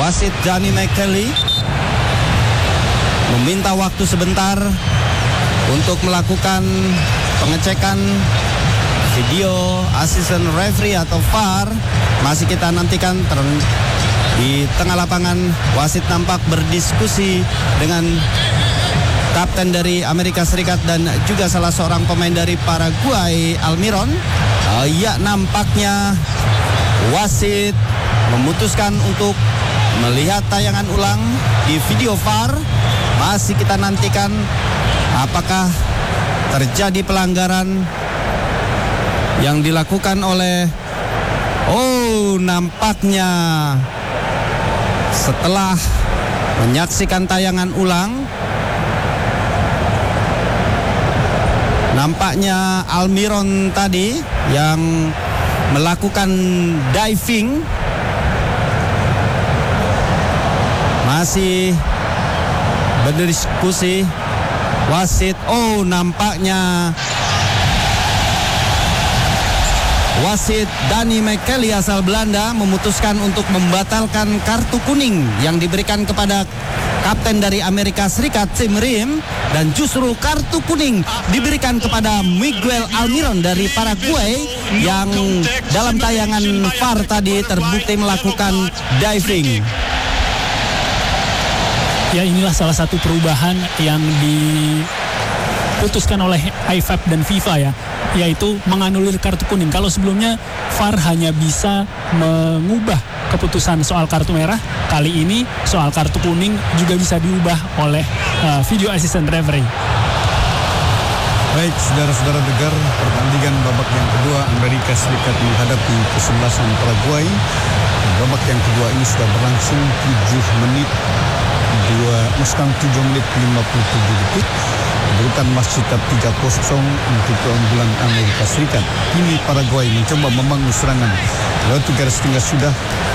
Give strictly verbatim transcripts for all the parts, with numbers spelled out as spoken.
wasit Danny McKelly meminta waktu sebentar untuk melakukan pengecekan video assistant referee atau V A R. Masih kita nantikan. Di tengah lapangan wasit nampak berdiskusi dengan kapten dari Amerika Serikat dan juga salah seorang pemain dari Paraguay, Almiron. Uh, ya, nampaknya wasit memutuskan untuk melihat tayangan ulang di video V A R. Masih kita nantikan apakah terjadi pelanggaran yang dilakukan oleh Oh, nampaknya setelah menyaksikan tayangan ulang, nampaknya Almiron tadi yang melakukan diving masih berdiskusi wasit. Oh, nampaknya wasit Danny McKelly asal Belanda memutuskan untuk membatalkan kartu kuning yang diberikan kepada kapten dari Amerika Serikat Tim Rim, dan justru kartu kuning diberikan kepada Miguel Almiron dari Paraguay yang dalam tayangan V A R tadi terbukti melakukan diving. Ya, inilah salah satu perubahan yang diputuskan oleh I F A B dan FIFA ya, yaitu menganulir kartu kuning. Kalau sebelumnya V A R hanya bisa mengubah keputusan soal kartu merah, kali ini soal kartu kuning juga bisa diubah oleh uh, video assistant referee. Baik, saudara-saudara dengar, pertandingan babak yang kedua Amerika Serikat menghadapi kesebelasan Paraguay. Babak yang kedua ini sudah berlangsung tujuh menit, dua muskang tujuh menit lima puluh tujuh detik. Kedudukan masih tetap tiga kosong untuk keunggulan Amerika Serikat. Kini Paraguay mencoba membangun serangan. Lewat garis tengah sudah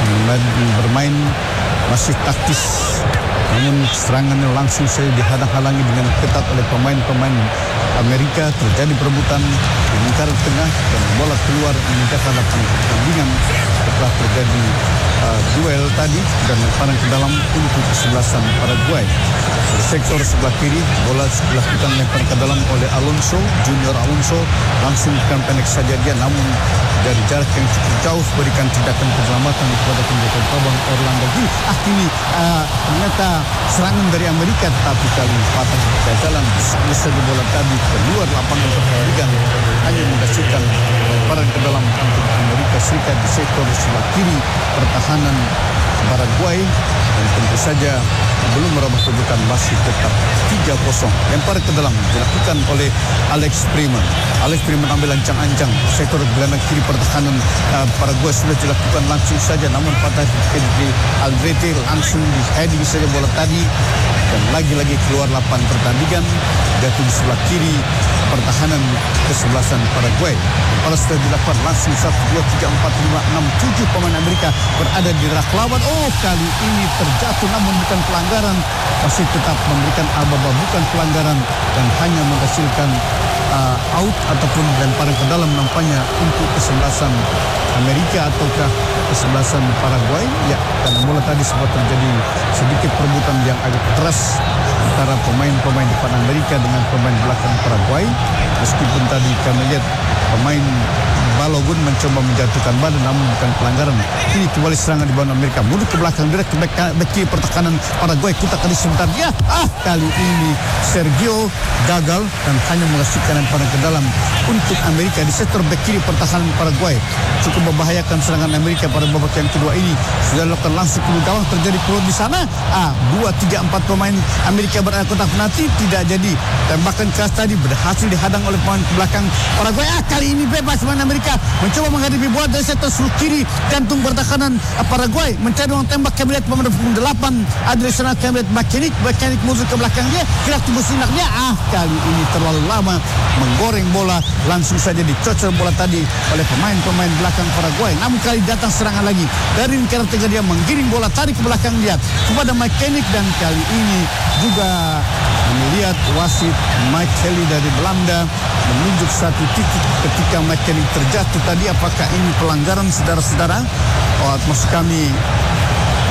bermain masih taktis. Namun serangannya langsung saja dihadang-halangi dengan ketat oleh pemain-pemain Amerika. Terjadi perebutan di lingkaran tengah dan bola keluar meninggalkan lapangan pertandingan setelah terjadi uh, duel tadi dan lemparan ke dalam untuk kesebelasan Paraguay. Di sektor sebelah kiri, bola dilakukan lempar ke dalam oleh Alonso, Junior Alonso, langsung bukan pendek saja dia, namun dari jarak yang cukup jauh berikan tindakan penyelamatan kepada penjaga gawang Orlando Gil. Ah, ini uh, ternyata serangan dari Amerika, tetapi kali patah kegagalan bisa di bola tadi keluar lapangan pertandingan, hanya menghasilkan lemparan ke dalam untuk Amerika Serikat di sektor sebelah kiri pertahanan Paraguay, dan tentu saja belum merubah kedudukan, masih tetap tiga kosong. Lempar ke dalam dilakukan oleh Alex Freeman. Alex Freeman ambil ancang-ancang sektor gelandang kiri pertahanan uh, Paraguay sudah dilakukan langsung saja, namun patah di Aldrete, langsung di heading saja bola tadi dan lagi-lagi keluar lapangan pertandingan. Jatuh di sebelah kiri pertahanan kesebelasan Paraguay. Kalau sudah dilakukan langsung satu, dua, tiga, empat, lima, enam, tujuh pemain Amerika berada di rak lawan. Oh, kali ini terjatuh namun bukan pelanggaran, masih tetap memberikan aba-aba bukan pelanggaran dan hanya menghasilkan uh, out ataupun lemparan ke dalam nampaknya untuk kesebelasan Amerika ataukah kesebelasan Paraguay. Ya, karena bola tadi sempat terjadi sedikit perebutan yang agak keras antara pemain-pemain depan Amerika dengan pemain belakang Paraguay. Meskipun tadi kami lihat pemain Balogun mencoba menjatuhkan badan namun bukan pelanggaran. Ini kembali serangan di bawah Amerika, mundur ke belakang direct ke back, back kiri pertahanan Paraguay. Kutak kali sebentar ya, ah kali ini Sergio gagal dan hanya menghasilkan lemparan ke dalam untuk Amerika di sektor back kiri pertahanan Paraguay. Cukup membahayakan serangan Amerika pada babak yang kedua ini. Sudah dilakukan langsung ke gawang, terjadi peluang di sana. Ah, dua, tiga, empat pemain Amerika berada kotak penalti, tidak jadi. Tembakan keras tadi berhasil dihadang oleh pemain belakang Paraguay. Ah, kali ini bebas pemain Amerika mencoba menghadapi bola dari sektor sebelah kiri jantung pertahanan Paraguay, mencari ruang tembak. Kami lihat pemain delapan ada di sana, kami lihat mekanik mekanik musuh ke belakang dia, kira tunggu sinaknya. Ah, kali ini terlalu lama menggoreng bola, langsung saja dicocor bola tadi oleh pemain-pemain belakang Paraguay. Namun kali datang serangan lagi dari lingkaran tengah, dia menggiring bola tarik ke belakang dia kepada mekanik, dan kali ini juga melihat wasit Mike Kelly dari Belanda menunjuk satu titik ketika mekanik terjatuh tadi. Apakah ini pelanggaran, saudara-saudara? Oh, maksud kami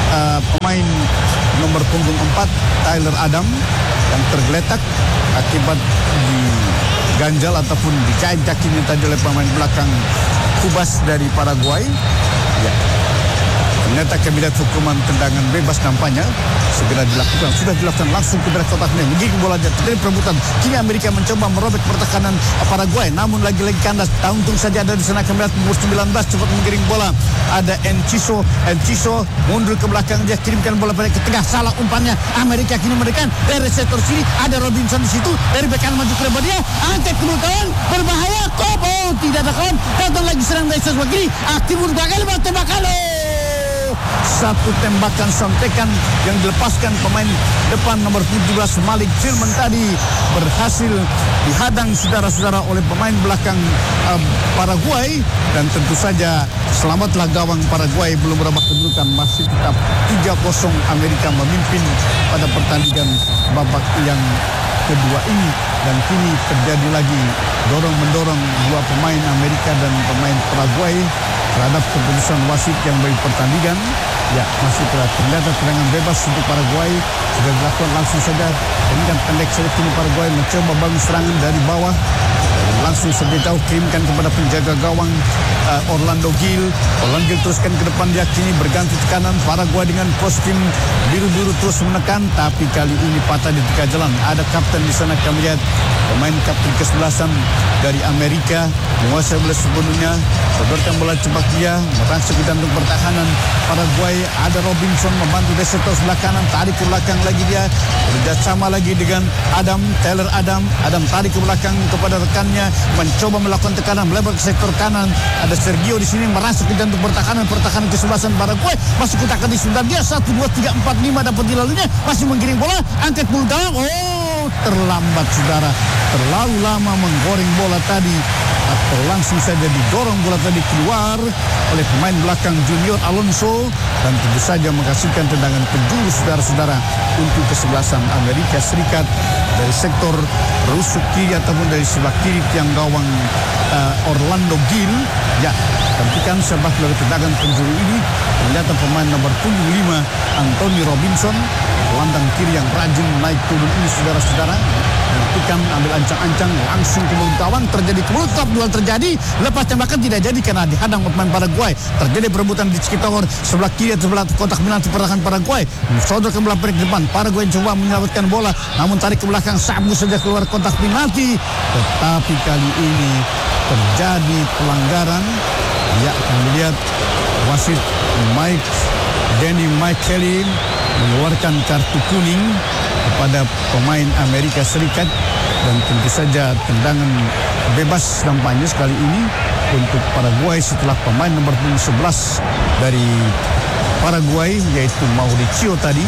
uh, pemain nomor punggung empat Tyler Adam yang tergeletak akibat diganjal ataupun dijahit kakinya tadi oleh pemain belakang Kubas dari Paraguay. Ya. Ternyata kabinet hukuman tendangan bebas nampaknya segera dilakukan. Sudah dilakukan langsung ke berat kotaknya. Menggiring bola terjadi perebutan. Kini Amerika mencoba merobek pertahanan Paraguay. Namun lagi-lagi kandas. Untung saja ada di sana kabinet nomor sembilan belas cepat menggiring bola. Ada Enciso. Enciso mundur ke belakang. Dia kirimkan bola pada ke tengah. Salah umpannya. Amerika kini memberikan dari sektor sini. Ada Robinson di situ. Dari bek kanan maju ke dia. Angkat ke kawan. Berbahaya. Kop. Oh, tidak ada kawan. Datang lagi serang dari sebelah kiri. Aktif berbagai lebar tembakan. Satu tembakan sontekan yang dilepaskan pemain depan nomor tujuh belas Malik Tillman tadi berhasil dihadang saudara-saudara oleh pemain belakang uh, Paraguay, dan tentu saja selamatlah gawang Paraguay. Belum berubah kedudukan, masih tetap tiga kosong Amerika memimpin pada pertandingan babak yang kedua ini. Dan kini terjadi lagi dorong-mendorong dua pemain Amerika dan pemain Paraguay terhadap keputusan wasit yang bagi pertandingan. Ya, masih ternyata tendangan bebas untuk Paraguay sudah dilakukan langsung saja. Ini kan pendek saja kini Paraguay mencoba bangun serangan dari bawah. Langsung saja jauh kirimkan kepada penjaga gawang uh, Orlando Gil. Orlando Gil teruskan ke depan, dia kini berganti ke kanan. Paraguay dengan kostum biru-biru terus menekan, tapi kali ini patah di tengah jalan. Ada kapten di sana, kami lihat pemain kapten kesebelasan dari Amerika menguasai bola sepenuhnya, sodorkan bola cepat dia merangsek ke jantung pertahanan Paraguay. Ada Robinson membantu dari sektor sebelah kanan, tarik ke belakang lagi dia, kerjasama lagi dengan Adam, Taylor Adam. Adam tarik ke belakang kepada rekannya, mencoba melakukan tekanan melebar ke sektor kanan. Ada Sergio di sini merasuk ke jantung pertahanan pertahanan kesebelasan Paraguay. Masuk kotak di sebentar dia satu dua tiga empat lima dapat dilaluinya, masih menggiring bola, angkat bola dalam. Oh, terlambat saudara, terlalu lama menggoreng bola tadi, atau langsung saja didorong bola tadi keluar oleh pemain belakang Junior Alonso, dan tentu saja menghasilkan tendangan penjuru saudara-saudara untuk kesebelasan Amerika Serikat dari sektor rusuk kiri ataupun dari sebelah kiri tiang gawang uh, Orlando Gil. Ya, nantikan sebab dari tendangan penjuru ini ternyata pemain nomor punggung lima Anthony Robinson, gelandang kiri yang rajin naik turun ini saudara-saudara. Nantikan ambil ancang-ancang langsung ke mulut gawang, terjadi ke mulut, top duel terjadi, lepas tembakan tidak jadi karena dihadang oleh pemain Paraguay. Terjadi perebutan di sekitar sebelah kiri atau sebelah kotak penalti pertahanan Paraguay. Sodor ke belakang ke depan, Paraguay coba menyelamatkan bola, namun tarik ke belakang, sabu saja keluar kotak penalti. Tetapi kali ini terjadi pelanggaran. Ya, kami lihat wasit Mike Danny Mike Kelly mengeluarkan kartu kuning kepada pemain Amerika Serikat, dan tentu saja tendangan bebas nampaknya sekali ini untuk Paraguay setelah pemain nomor sebelas dari Paraguay yaitu Mauricio tadi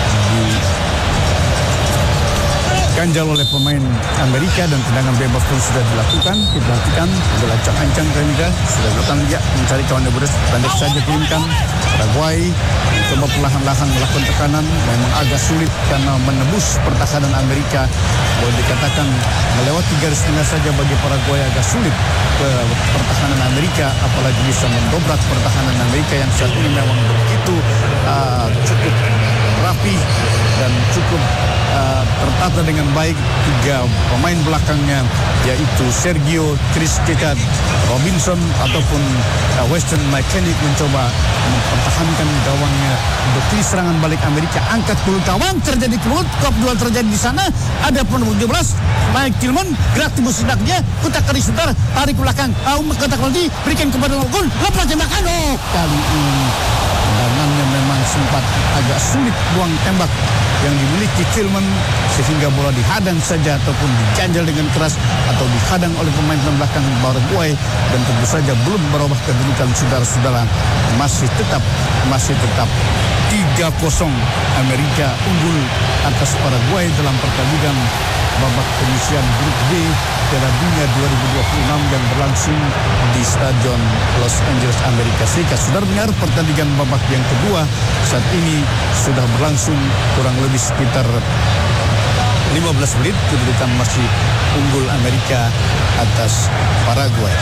diganjal oleh pemain Amerika, dan tendangan bebas pun sudah dilakukan. Kita perhatikan belancang-ancang juga sudah datang dia mencari kawan yang berdua, pendek saja kirimkan. Paraguay mencoba perlahan-lahan melakukan tekanan, memang agak sulit karena menembus pertahanan Amerika. Boleh dikatakan melewati garis tengah saja bagi Paraguay agak sulit ke pertahanan Amerika, apalagi bisa mendobrak pertahanan Amerika yang saat ini memang begitu uh, cukup rapi dan cukup uh, tertata dengan baik. Tiga pemain belakangnya yaitu Sergio, Chris Kekat, Robinson ataupun uh, Weston McKennick mencoba mempertahankan gawangnya. Untuk serangan balik Amerika, angkat dulu gawang, terjadi kelut, kop duel terjadi di sana. Ada pun tujuh belas Mike Tillman gerak timbul sedaknya, kotak kali sebentar, tarik ke belakang, um, kotak lagi, berikan kepada Gol, lepas tembakan. Oh, kali ini tendangannya memang sempat agak sulit buang tembak yang dimiliki Tillman, sehingga bola dihadang saja ataupun diganjal dengan keras atau dihadang oleh pemain belakang Paraguay, dan tentu saja belum berubah kedudukan saudara-saudara. Masih tetap masih tetap tiga kosong Amerika unggul atas Paraguay dalam pertandingan babak penyisihan grup D Piala Dunia dua ribu dua puluh enam yang berlangsung di Stadion Los Angeles, Amerika Serikat. Saudara dengar, pertandingan babak yang kedua saat ini sudah berlangsung kurang lebih sekitar lima belas menit, kedudukan masih unggul Amerika atas Paraguay.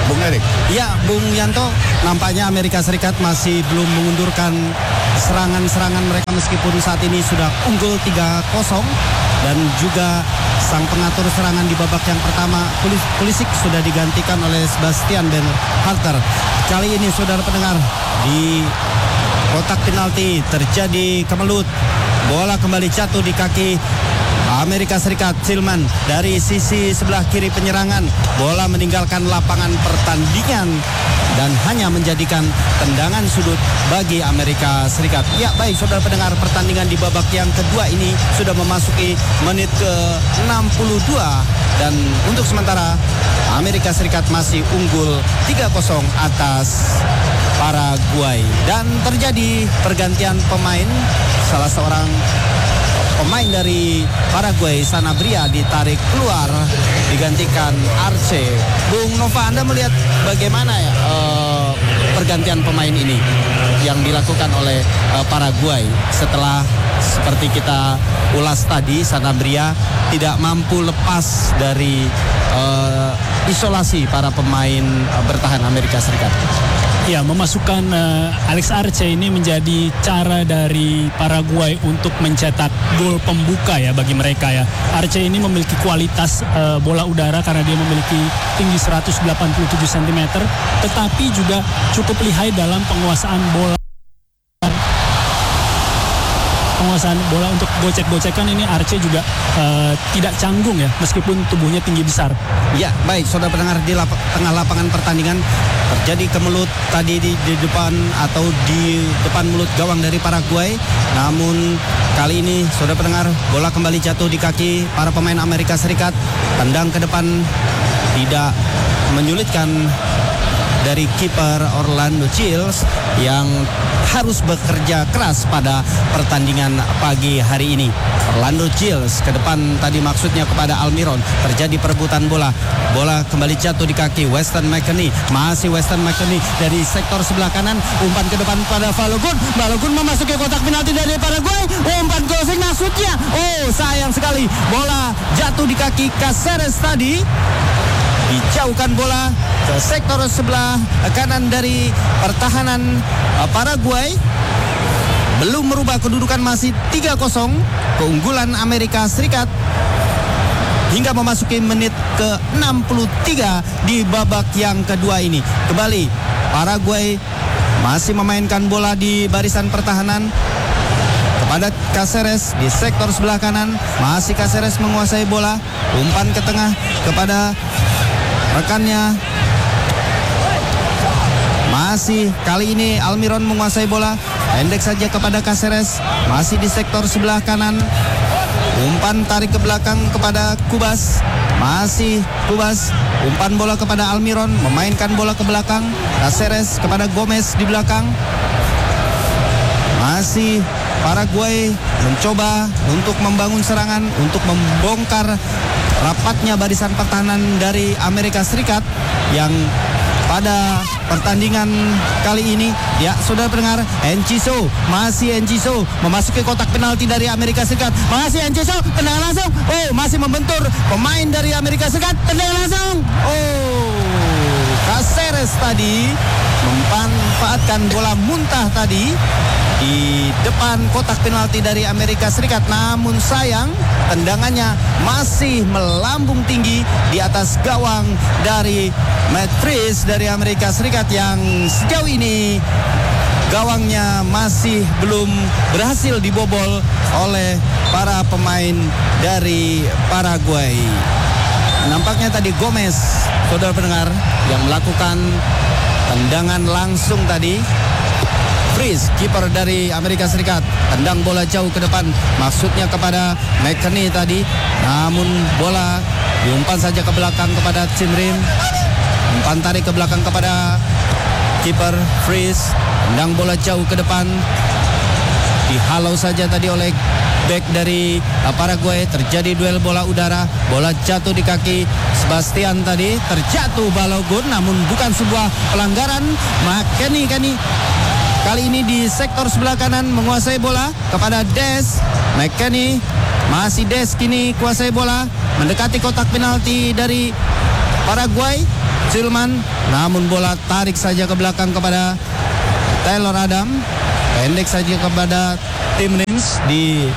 Bung Erik. Ya, Bung Yanto, nampaknya Amerika Serikat masih belum mengundurkan serangan-serangan mereka meskipun saat ini sudah unggul tiga kosong dan juga sang pengatur serangan di babak yang pertama Pulisic sudah digantikan oleh Sebastian Bernharder. Kali ini saudara pendengar di kotak penalti terjadi kemelut. Bola kembali jatuh di kaki Amerika Serikat. Tillman dari sisi sebelah kiri penyerangan. Bola meninggalkan lapangan pertandingan dan hanya menjadikan tendangan sudut bagi Amerika Serikat. Ya baik saudara pendengar, pertandingan di babak yang kedua ini sudah memasuki menit ke enam puluh dua dan untuk sementara Amerika Serikat masih unggul tiga kosong atas Paraguay. Dan terjadi pergantian pemain. Salah seorang pemain dari Paraguay, Sanabria, ditarik keluar, digantikan Arce. Bung Nova, Anda melihat bagaimana ya uh, pergantian pemain ini yang dilakukan oleh uh, Paraguay setelah seperti kita ulas tadi, Sanabria tidak mampu lepas dari uh, isolasi para pemain uh, bertahan Amerika Serikat. Ya, memasukkan uh, Alex Arce ini menjadi cara dari Paraguay untuk mencetak gol pembuka ya bagi mereka ya. Arce ini memiliki kualitas uh, bola udara karena dia memiliki tinggi seratus delapan puluh tujuh sentimeter, tetapi juga cukup lihai dalam penguasaan bola. Penguasaan bola untuk gocek-gocekan ini Arce juga uh, tidak canggung ya, meskipun tubuhnya tinggi besar. Ya, baik saudara pendengar, di lap- tengah lapangan pertandingan terjadi kemelut tadi di, di depan atau di depan mulut gawang dari Paraguay. Namun kali ini saudara pendengar, bola kembali jatuh di kaki para pemain Amerika Serikat. Tendang ke depan tidak menyulitkan dari kiper Orlando Childs yang harus bekerja keras pada pertandingan pagi hari ini. Orlando Childs ke depan tadi maksudnya kepada Almiron. Terjadi perebutan bola. Bola kembali jatuh di kaki Weston McKennie. Masih Weston McKennie dari sektor sebelah kanan. Umpan ke depan pada Balogun. Balogun memasuki kotak penalti dari Paraguay. Umpan closing maksudnya. Oh, sayang sekali. Bola jatuh di kaki Caceres tadi. Dijauhkan bola ke sektor sebelah kanan dari pertahanan Paraguay. Belum merubah kedudukan, masih tiga kosong keunggulan Amerika Serikat hingga memasuki menit ke enam puluh tiga di babak yang kedua ini. Kembali Paraguay masih memainkan bola di barisan pertahanan kepada Caceres di sektor sebelah kanan. Masih Caceres menguasai bola. Umpan ke tengah kepada rekannya. Masih kali ini Almiron menguasai bola. Pendek saja kepada Caceres. Masih di sektor sebelah kanan. Umpan tarik ke belakang kepada Kubas. Masih Kubas. Umpan bola kepada Almiron. Memainkan bola ke belakang. Caceres kepada Gomez di belakang. Masih Paraguay mencoba untuk membangun serangan, untuk membongkar rapatnya barisan pertahanan dari Amerika Serikat yang pada pertandingan kali ini, ya saudara pendengar, Enciso, masih Enciso memasuki kotak penalti dari Amerika Serikat. Masih Enciso, tendangan langsung. Oh, masih membentur pemain dari Amerika Serikat, tendangan langsung. Oh, Caceres tadi memanfaatkan bola muntah tadi di depan kotak penalti dari Amerika Serikat. Namun sayang, tendangannya masih melambung tinggi di atas gawang dari Matt Freese dari Amerika Serikat yang sejauh ini gawangnya masih belum berhasil dibobol oleh para pemain dari Paraguay. Nampaknya tadi Gomez, saudara pendengar, yang melakukan tendangan langsung tadi. Freese, kiper dari Amerika Serikat, tendang bola jauh ke depan, maksudnya kepada McKennie tadi. Namun bola diumpan saja ke belakang kepada Cimrim. Umpan tarik ke belakang kepada kiper Freese, tendang bola jauh ke depan. Dihalau saja tadi oleh back dari Paraguay. Terjadi duel bola udara. Bola jatuh di kaki Sebastian tadi. Terjatuh Balogun, namun bukan sebuah pelanggaran. McKennie kani kali ini di sektor sebelah kanan menguasai bola kepada Des. McKennie, masih Des kini kuasai bola, mendekati kotak penalti dari Paraguay. Tillman, namun bola tarik saja ke belakang kepada Taylor Adam. Pendek saja kepada Tim Rims di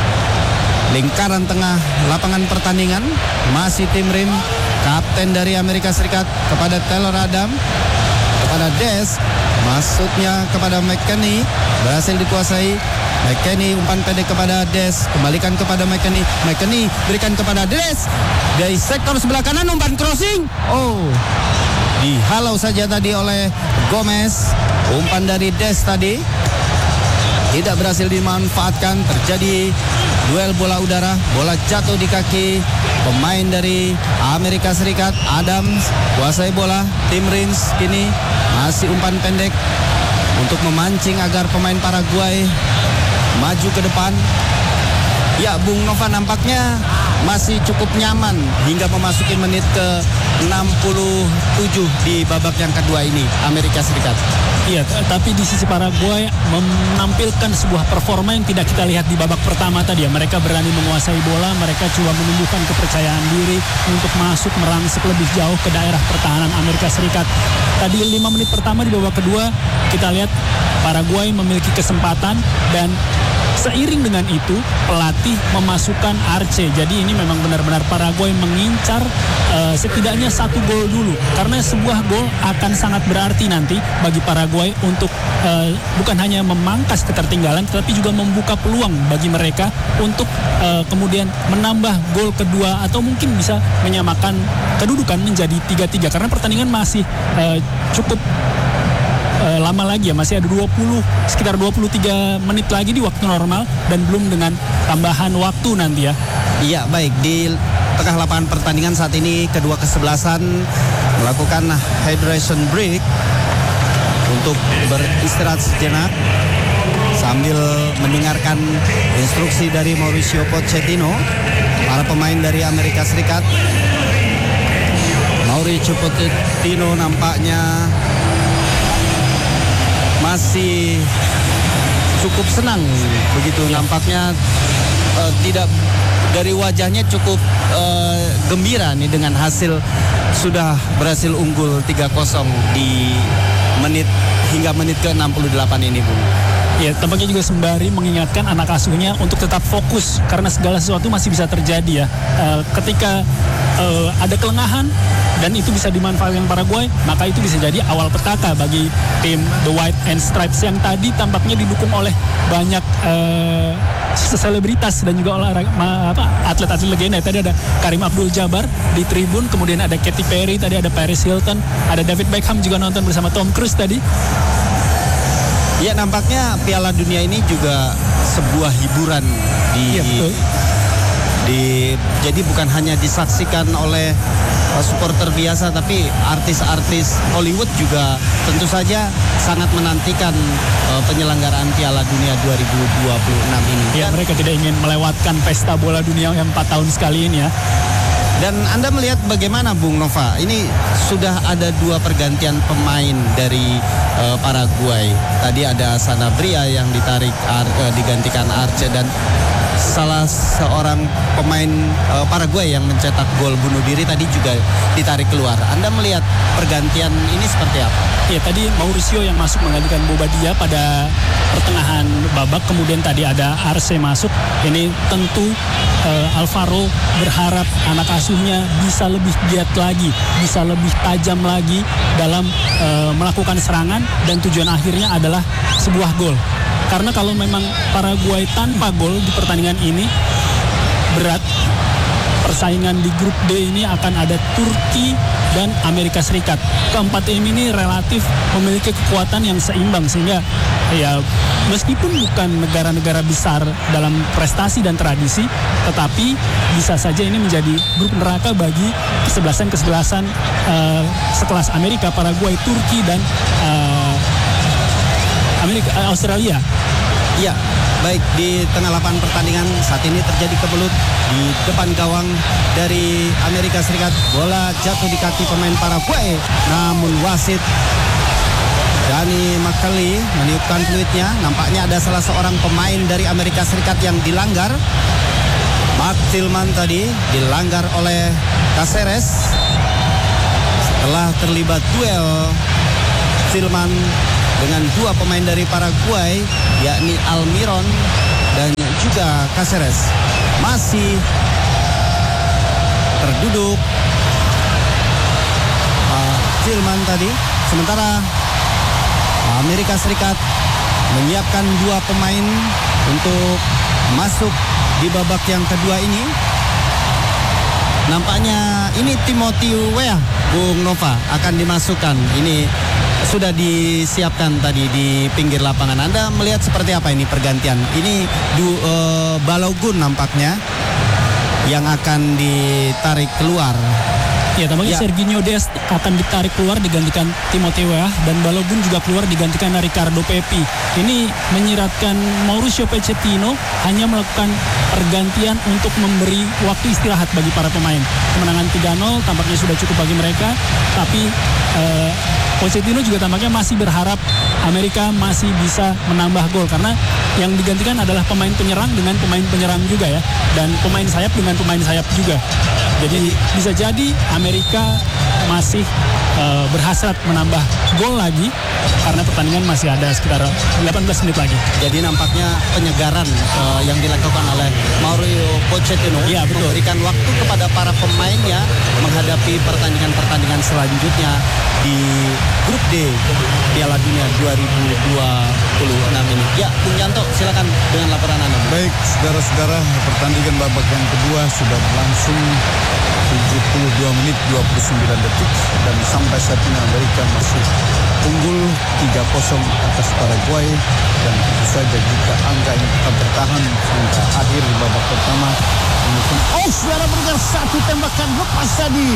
lingkaran tengah lapangan pertandingan. Masih Tim Rim, kapten dari Amerika Serikat, kepada Taylor Adam, kepada Des. Masuknya kepada McKennie, berhasil dikuasai. McKennie umpan pendek kepada Des, kembalikan kepada McKennie. McKennie berikan kepada Des dari sektor sebelah kanan, umpan crossing. Oh, dihalau saja tadi oleh Gomez. Umpan dari Des tadi tidak berhasil dimanfaatkan. Terjadi duel bola udara, bola jatuh di kaki pemain dari Amerika Serikat. Adams kuasai bola. Tim Rins kini masih umpan pendek untuk memancing agar pemain Paraguay maju ke depan. Ya, Bung Nova, nampaknya masih cukup nyaman hingga memasuki menit ke enam puluh tujuh di babak yang kedua ini Amerika Serikat. Iya, t- tapi di sisi Paraguay menampilkan sebuah performa yang tidak kita lihat di babak pertama tadi ya. Mereka berani menguasai bola, mereka coba menumbuhkan kepercayaan diri untuk masuk merangsek lebih jauh ke daerah pertahanan Amerika Serikat. Tadi lima menit pertama di babak kedua kita lihat Paraguay memiliki kesempatan dan seiring dengan itu pelatih memasukkan Arce. Jadi ini memang benar-benar Paraguay mengincar uh, setidaknya satu gol dulu, karena sebuah gol akan sangat berarti nanti bagi Paraguay untuk uh, bukan hanya memangkas ketertinggalan tetapi juga membuka peluang bagi mereka untuk uh, kemudian menambah gol kedua atau mungkin bisa menyamakan kedudukan menjadi tiga tiga, karena pertandingan masih uh, cukup Uh, lama lagi ya, masih ada dua puluh sekitar dua puluh tiga menit lagi di waktu normal dan belum dengan tambahan waktu nanti ya. Iya, baik, di tengah lapangan pertandingan saat ini kedua kesebelasan melakukan hydration break untuk beristirahat sejenak sambil mendengarkan instruksi dari Mauricio Pochettino. Para pemain dari Amerika Serikat, Mauricio Pochettino nampaknya masih cukup senang begitu, nampaknya uh, tidak dari wajahnya cukup uh, gembira nih dengan hasil sudah berhasil unggul tiga kosong di menit hingga menit ke enam puluh delapan ini, Bung. Ya, tampaknya juga sembari mengingatkan anak asuhnya untuk tetap fokus karena segala sesuatu masih bisa terjadi ya. Uh, ketika uh, ada kelengahan dan itu bisa dimanfaatkan Paraguay, maka itu bisa jadi awal petaka bagi tim The White and Stripes yang tadi tampaknya didukung oleh banyak uh, selebritas dan juga olahraga apa, atlet-atlet legenda. Tadi ada Karim Abdul-Jabbar di tribun, kemudian ada Katy Perry, tadi ada Paris Hilton, ada David Beckham juga nonton bersama Tom Cruise tadi. Ya, nampaknya Piala Dunia ini juga sebuah hiburan di, ya, betul. di jadi bukan hanya disaksikan oleh uh, supporter biasa, tapi artis-artis Hollywood juga tentu saja sangat menantikan uh, penyelenggaraan Piala Dunia dua ribu dua puluh enam ini. Ya, mereka tidak ingin melewatkan pesta bola dunia yang empat tahun sekali ini ya. Dan Anda melihat bagaimana, Bung Nova? Ini sudah ada dua pergantian pemain dari uh, Paraguay. Tadi ada Sanabria yang ditarik Ar, uh, digantikan Arce, dan salah seorang pemain uh, Paraguay yang mencetak gol bunuh diri tadi juga ditarik keluar. Anda melihat pergantian ini seperti apa? Ya, tadi Mauricio yang masuk menggantikan Bobadilla pada pertengahan babak, kemudian tadi ada Arce masuk. Ini tentu uh, Alvaro berharap anak asuhnya bisa lebih giat lagi, bisa lebih tajam lagi dalam uh, melakukan serangan, dan tujuan akhirnya adalah sebuah gol. Karena kalau memang Paraguay tanpa gol di pertandingan ini berat. Persaingan di grup D ini akan ada Turki dan Amerika Serikat. Keempat tim ini relatif memiliki kekuatan yang seimbang, sehingga ya meskipun bukan negara-negara besar dalam prestasi dan tradisi, tetapi bisa saja ini menjadi grup neraka bagi kesebelasan-kesebelasan uh, sekelas Amerika, Paraguay, Turki dan uh, Amerika, uh, Australia. Ya, baik, di tengah lapangan pertandingan saat ini terjadi kebelut di depan gawang dari Amerika Serikat. Bola jatuh di kaki pemain Paraguay, namun wasit Danny McKelly meniupkan fluidnya. Nampaknya ada salah seorang pemain dari Amerika Serikat yang dilanggar. Mark Tillman tadi dilanggar oleh Caceres. telah terlibat duel Tillman dengan dua pemain dari Paraguay, yakni Almiron dan juga Caceres. Masih terduduk uh, Tillman tadi. Sementara Amerika Serikat menyiapkan dua pemain untuk masuk di babak yang kedua ini. Nampaknya ini Timothy Weah, Bung Nova, akan dimasukkan. Ini sudah disiapkan tadi di pinggir lapangan. Anda melihat seperti apa ini pergantian? Ini du, uh, Balogun nampaknya yang akan ditarik keluar. Ya, tampaknya Ya. Serginho Dest akan ditarik keluar digantikan Timothy Weah, dan Balogun juga keluar digantikan Ricardo Pepi. Ini menyiratkan Mauricio Pochettino hanya melakukan pergantian untuk memberi waktu istirahat bagi para pemain. Kemenangan tiga nol tampaknya sudah cukup bagi mereka, tapi eh, Pochettino juga tampaknya masih berharap Amerika masih bisa menambah gol, karena yang digantikan adalah pemain penyerang dengan pemain penyerang juga ya, dan pemain sayap dengan pemain sayap juga. Jadi bisa jadi Amerika masih uh, berhasrat menambah gol lagi karena pertandingan masih ada sekitar delapan belas menit lagi. Jadi nampaknya penyegaran uh, yang dilakukan oleh Mauricio Pochettino Ya, betul. memberikan waktu kepada para pemainnya menghadapi pertandingan-pertandingan selanjutnya di grup D Piala Dunia dua ribu dua puluh enam ini. Ya, Bung Yanto, silakan dengan laporan Anda. Baik, saudara-saudara, pertandingan babak yang kedua sudah berlangsung tujuh puluh dua menit dua puluh sembilan detik dan sampai saat ini Amerika masih unggul tiga kosong atas Paraguay, dan tentu saja jika angka ini tetap bertahan hingga akhir di babak pertama. Oh, saudara bergerak satu tembakan lepas tadi.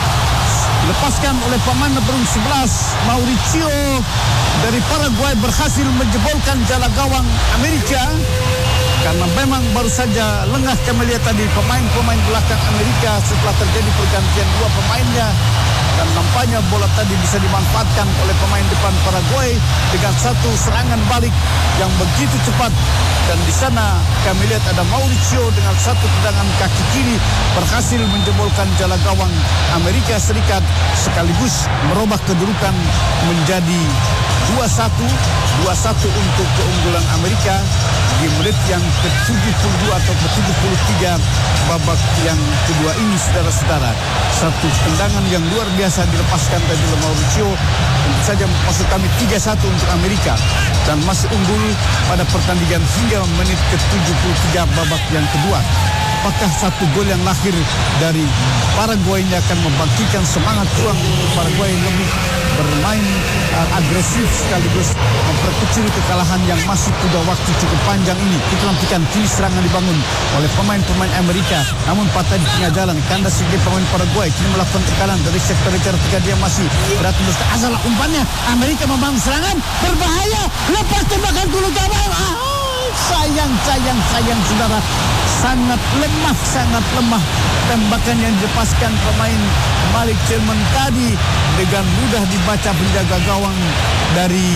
Dilepaskan oleh pemain nomor sebelas Mauricio dari Paraguay, berhasil menjebolkan jala gawang Amerika. Karena memang baru saja lengah kami lihat tadi pemain-pemain belakang Amerika setelah terjadi pergantian dua pemainnya. Dan nampaknya bola tadi bisa dimanfaatkan oleh pemain depan Paraguay dengan satu serangan balik yang begitu cepat. Dan di sana kami lihat ada Mauricio dengan satu tendangan kaki kiri berhasil menjebolkan jala gawang Amerika Serikat, sekaligus merubah kedudukan menjadi dua satu. dua satu untuk keunggulan Amerika di menit yang ke tujuh puluh dua atau ke tujuh puluh tiga babak yang kedua ini, saudara-saudara. Satu tendangan yang luar biasa dilepaskan tadi oleh Mauricio. Tentu saja maksud kami tiga satu untuk Amerika dan masih unggul pada pertandingan hingga menit ke tujuh puluh tiga babak yang kedua. Apakah satu gol yang lahir dari Paraguay ini akan membangkitkan semangat ruang untuk Paraguay lebih bermain uh, agresif sekaligus memperkecil kekalahan yang masih punya waktu cukup panjang ini? Kita nantikan. Kini serangan dibangun oleh pemain-pemain Amerika, namun patah di tengah jalan. Kandas sebagai pemain Paraguay kini melakukan tekanan dari sektor ketiga, dia masih berat terus. Asalah umpannya, Amerika membangun serangan berbahaya, lepas tembakan dulu gawang. Ah, sayang, sayang, sayang, saudara. Sangat lemah, sangat lemah tembakan yang dilepaskan pemain Malik Tillman tadi. Dengan mudah dibaca penjaga gawang dari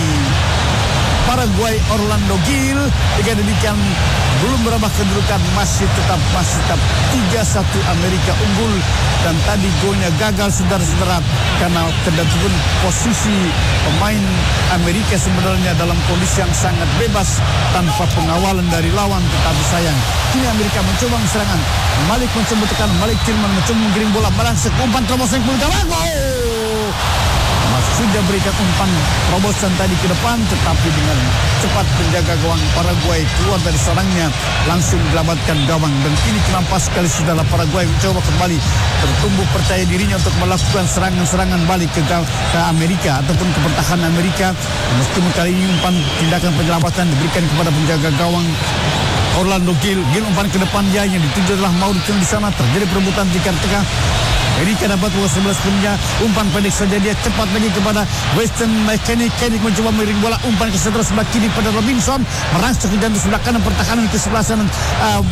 Paraguay, Orlando Gil. Dengan demikian belum berubah kedudukan, masih tetap masih tetap tiga satu Amerika unggul. Dan tadi golnya gagal, saudara-saudara, karena terdapat posisi pemain Amerika sebenarnya dalam kondisi yang sangat bebas tanpa pengawalan dari lawan. Tetapi sayang, kini Amerika mencoba serangan. Malik mencoba tekan, Malik Tillman mencoba menggiring bola merangsek umpan terobosan ke gawang. Oh! Sudah berikan umpan terobosan tadi ke depan, tetapi dengan cepat penjaga gawang Paraguay keluar dari sarangnya, langsung dilabatkan gawang. Dan kini kenapa sekali sudah Paraguay mencoba kembali bertumbuh percaya dirinya untuk melakukan serangan-serangan balik ke, ke Amerika ataupun ke pertahanan Amerika. Meskipun kali ini umpan tindakan penyelamatan diberikan kepada penjaga gawang Orlando Gil. Gil umpan ke depan dia, yang dituju adalah Mauricio. Di sana terjadi perebutan tiga tengah. Amerika dapat bola sebelas punya, umpan pendek saja dia, cepat lagi kepada Weston McKennie. Kenny mencoba miring bola, umpan ke sebelah sebelah kiri pada Robinson, merangsek ke jantung sebelah kanan pertahanan ke sebelah sana. Uh,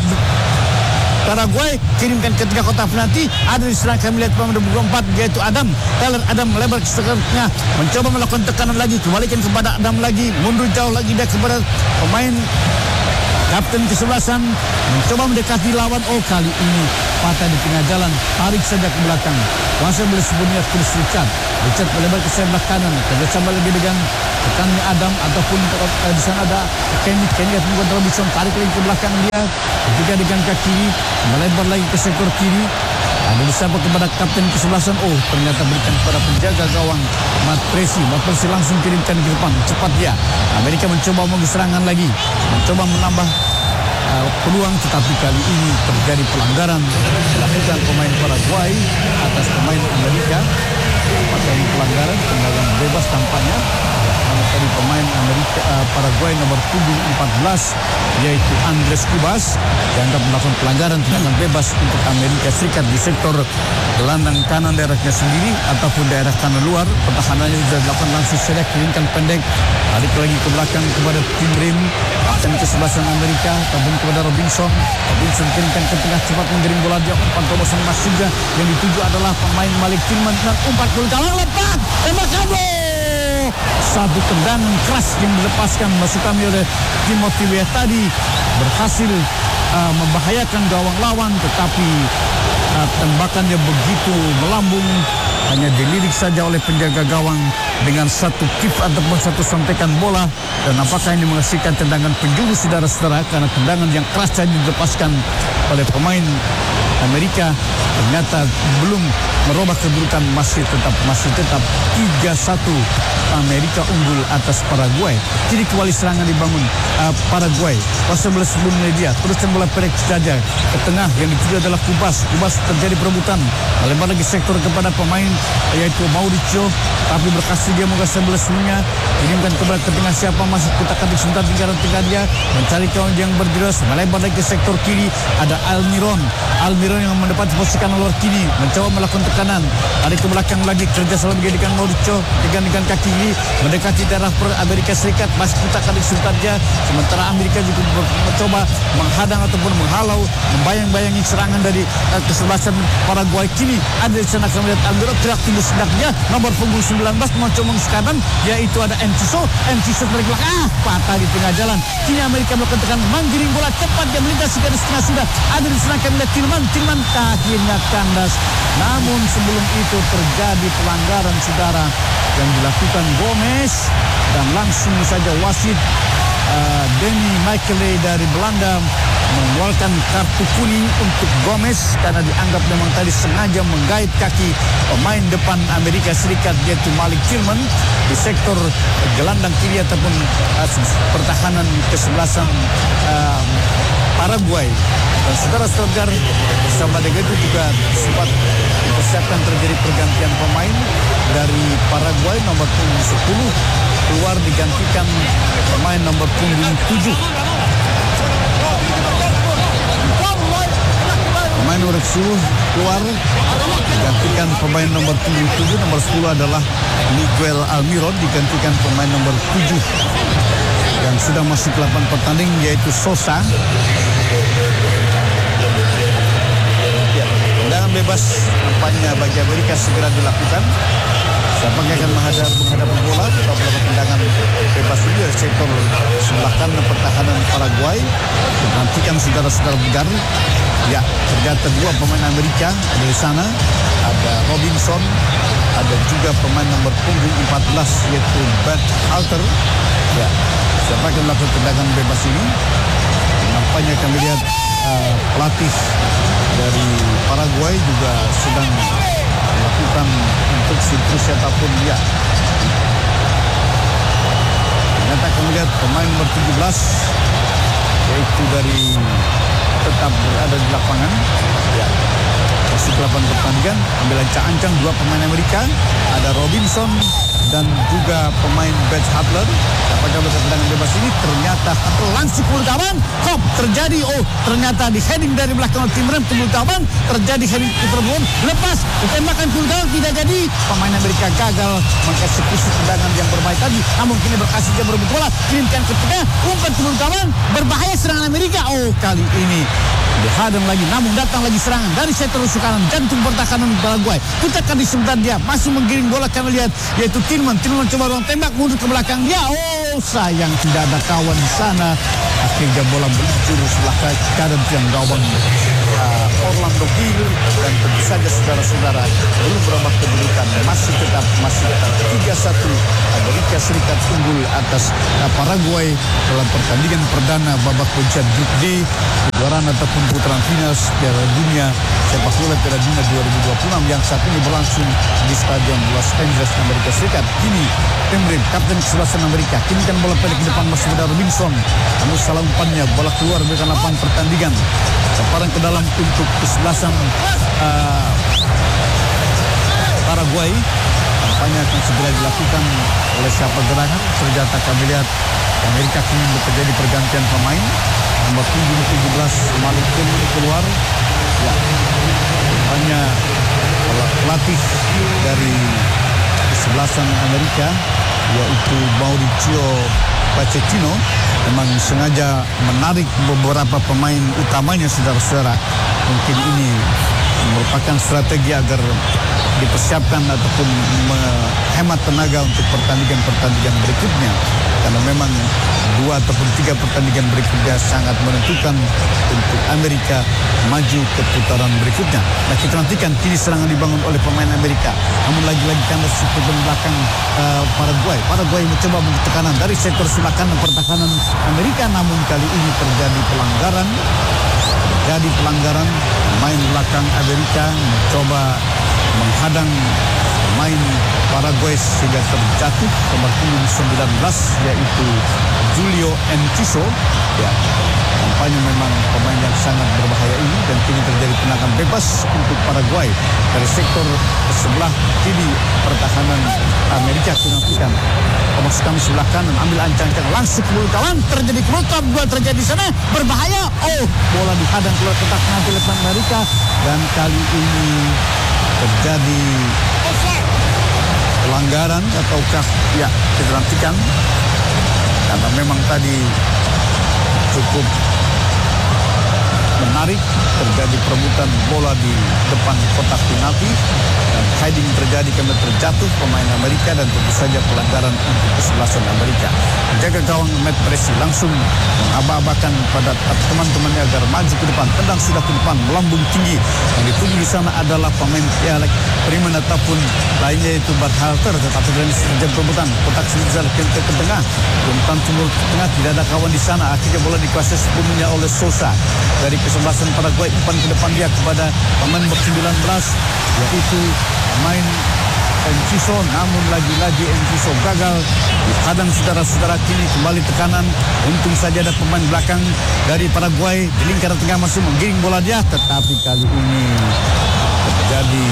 Paraguay kirimkan ke tiga kotak penalti. Ada di serang kami lihat pemain nomor empat, yaitu Adam Taylor. Adam melebar ke setengahnya, mencoba melakukan tekanan lagi, kembalikan kepada Adam lagi, mundur jauh lagi dia kepada pemain Kapten kesebelasan mencoba mendekati lawan. Oh, kali ini patah di tengah jalan, tarik saja ke belakang. Kuasa boleh sebelumnya Chris Richard. Richard melebar ke sebelah kanan, kerjasama lagi dengan rekannya Adam ataupun uh, di sana ada Kenny. Kenny akan membuat Robinson, tarik lagi ke belakang dia. Ketika dengan kaki kiri, melebar lagi ke sektor kiri. Ada disapa kepada kapten kesebelasan. Oh, ternyata berikan kepada penjaga gawang Matt Presi. Matt Presi langsung kirimkan ke depan. Cepat dia. Amerika mencoba mau serangan lagi, mencoba menambah uh, peluang, tetapi kali ini terjadi pelanggaran dilakukan pemain Paraguay atas pemain Amerika. Pakai pelanggaran, tendangan bebas tampaknya. Karena tadi pemain Amerika uh, Paraguay nomor punggung empat belas yaitu Andres Cubas dianggap melakukan pelanggaran tendangan bebas untuk Amerika Serikat di sektor gelandang kanan daerahnya sendiri ataupun daerah kanan luar. Pertahanannya sudah dilakukan langsung saja, kirimkan pendek, tarik lagi ke belakang kepada Tim Rim, kapten kesebelasan Amerika, ataupun kepada Robinson. Robinson kirimkan ke tengah, cepat menggiring bola, dia umpan terobosan masuknya, yang dituju adalah pemain Malik Tillman dan umpan gol gawang lepas, tembakan gol. Satu tendangan keras yang dilepaskan masukan oleh Timothy Weah tadi berhasil uh, membahayakan gawang lawan, tetapi uh, tembakannya begitu melambung, hanya dilirik saja oleh penjaga gawang dengan satu kick ataupun satu sontekan bola. Dan apakah ini menghasilkan tendangan penjuru, saudara-saudara, karena tendangan yang keras saja dilepaskan oleh pemain Amerika ternyata belum merubah kedudukan, masih tetap masih tetap tiga satu Amerika unggul atas Paraguay. Jadi kembali serangan dibangun uh, Paraguay. Pas sebelah sebelumnya dia teruskan bola pendek saja ke tengah, yang dituju adalah Cubas. Cubas terjadi perebutan, melebar lagi sektor kepada pemain yaitu Mauricio, tapi berhasil dia menggah sebelah sebelumnya, kirimkan kepada ke tengah, siapa masuk kutakan di sebentar lingkaran tengah dia mencari kawan yang berjelas, melebar lagi ke sektor kiri, ada Almiron. Almiron yang mendapati posisi kanan luar kiri, mencoba melakukan tekanan, tarik ke belakang lagi, kerja sama dengan Mauricio, dengan dengan kaki kiri mendekati daerah Amerika Serikat, masih kutakan di sebentar dia, sementara Amerika juga mencoba menghadang ataupun menghalau, membayang-bayangi serangan dari uh, kesebelasan Paraguay. Kini ada di sana kami lihat Almiron gerak timbul sedaknya, nomor punggung sembilan belas mencoba kanan, yaitu ada Enciso. Enciso dari belakang, ah, patah di tengah jalan. Kini Amerika melakukan tekanan, menggiring bola cepat, dia melintas hingga di setengah sudah. Ada di sana kami lihat Tillman, Tillman kakinya kandas. Namun sebelum itu terjadi pelanggaran, saudara, yang dilakukan Gomez, dan langsung saja wasit uh, Danny Michele dari Belanda mengeluarkan kartu kuning untuk Gomez karena dianggap memang tadi sengaja menggait kaki pemain depan Amerika Serikat yaitu Malik Tillman di sektor gelandang kiri ataupun uh, pertahanan kesebelasan uh, Paraguay. Dan saudara-saudara, bersama dengan itu juga sempat dipersiapkan terjadi pergantian pemain dari Paraguay. Nomor punggung sepuluh keluar digantikan pemain nomor punggung tujuh. Pemain nomor sepuluh keluar digantikan pemain nomor punggung tujuh. Nomor sepuluh adalah Miguel Almiron, digantikan pemain nomor tujuh yang sudah masuk lapangan pertanding yaitu Sosa. Tendangan bebas nampaknya bagi Amerika segera dilakukan. Siapa yang akan menghadap menghadapi bola atau melakukan tendangan bebas ini dari sektor sebelah kanan pertahanan Paraguay. Nantikan saudara-saudara Begar. Ya, ternyata dua pemain Amerika ada di sana. Ada Robinson, ada juga pemain nomor punggung empat belas yaitu Bert Halter. Ya, siapa yang melakukan tendangan bebas ini? Nampaknya kami lihat uh, pelatih dari Paraguay juga sedang melakukan instruksi siapapun dia. Ternyata kami lihat pemain nomor tujuh belas yaitu dari tetap berada di lapangan. Ya, masuk ke lapangan pertandingan, ambil ancang-ancang dua pemain Amerika, ada Robinson dan juga pemain Bert Hadler. Apakah tendangan bebas ini ternyata langsung ke gawang, hop terjadi. Oh, ternyata di heading dari belakang tim rem ke gawang, terjadi heading ke perbuan, lepas tembakan ke gawang tidak jadi. Pemain Amerika gagal mengeksekusi tendangan yang berbahaya tadi, namun kini berhasil dia berebut bola, kirimkan ke tengah, umpan ke gawang, berbahaya serangan Amerika. Oh, kali ini dihadang lagi, namun datang lagi serangan dari sektor kanan, jantung pertahanan Paraguay. Kutakan di sebentar dia masih menggiring bola, kami lihat yaitu Tillman. Tillman coba ruang tembak, mundur ke belakang dia. Oh, Oh sayang, tidak ada kawan di sana. Akhirnya bola meluncur sebelah kanan tiang gawang uh, Orlando Gil, dan tentu saja saudara-saudara belum berubah kedudukan, masih tetap masih tetap tiga satu. Amerika Serikat unggul atas uh, Paraguay dalam pertandingan perdana babak kualifikasi grup D kejuaraan ataupun putaran final Piala Dunia Sepak Bola Piala Dunia dua ribu dua puluh enam yang saat ini berlangsung di Stadion Los Angeles, Amerika Serikat. Kini Pembrim, kapten kesebelasan Amerika, kini kan bola pendek di depan masih ada Robinson. Namun salah umpannya, bola keluar dari lapangan pertandingan. Separang ke dalam untuk kesebelasan uh, Paraguay. Kampanye akan segera dilakukan oleh siapa gerangan. Ternyata kami lihat Amerika kini terjadi pergantian pemain. Nomor punggung tujuh belas Malik keluar. Ya, hanya pelatih dari kesebelasan Amerika yaitu Mauricio Pochettino memang sengaja menarik beberapa pemain utamanya, saudara-saudara. Mungkin ini merupakan strategi agar dipersiapkan ataupun menghemat tenaga untuk pertandingan-pertandingan berikutnya, karena memang dua ataupun tiga pertandingan berikutnya sangat menentukan untuk Amerika maju ke putaran berikutnya. Nah, kita nantikan kini serangan dibangun oleh pemain Amerika, namun lagi-lagi kandas di belakang uh, Paraguay. Paraguay mencoba membuat tekanan dari sektor sebelah kanan pertahanan Amerika, namun kali ini terjadi pelanggaran. Jadi pelanggaran, pemain belakang Amerika mencoba menghadang pemain Paraguay sehingga terjatuh nomor punggung sembilan belas yaitu Julio Enciso. Ya, tampaknya memang pemain yang sangat berbahaya ini, dan kini terjadi tendangan bebas untuk Paraguay dari sektor sebelah kiri pertahanan Amerika. Kita Thomas kami sebelah kanan, ambil ancang-ancang langsung ke mulut kawan, terjadi keluar gol terjadi di sana, berbahaya. Oh, bola dihadang keluar kotak penalti oleh Amerika, dan kali ini terjadi pelanggaran ataukah ya kita nantikan, karena memang tadi cukup menarik, terjadi perebutan bola di depan kotak penalti dan heading terjadi karena terjatuh pemain Amerika, dan tentu saja pelanggaran untuk kesebelasan Amerika. Menjaga gawang Matt Presi langsung mengaba-abakan pada teman-temannya agar maju ke depan, tendang sudah ke depan, melambung tinggi. Yang ditunggu di sana adalah pemain Pialek Primen ataupun lainnya yaitu Bart Halter, tetapi dari sejak perebutan kotak Switzerland ke, ke tengah, perebutan timur ke tengah, tidak ada kawan di sana. Akhirnya bola dikuasai sepenuhnya oleh Sosa dari kesebelasan Paraguay. Umpan ke depan dia kepada pemain nomor sembilan belas yaitu pemain Enciso, namun lagi-lagi Enciso gagal dihadang saudara-saudara. Kini kembali tekanan, untung saja ada pemain belakang dari Paraguay di lingkaran tengah masuk menggiring bola dia, tetapi kali ini terjadi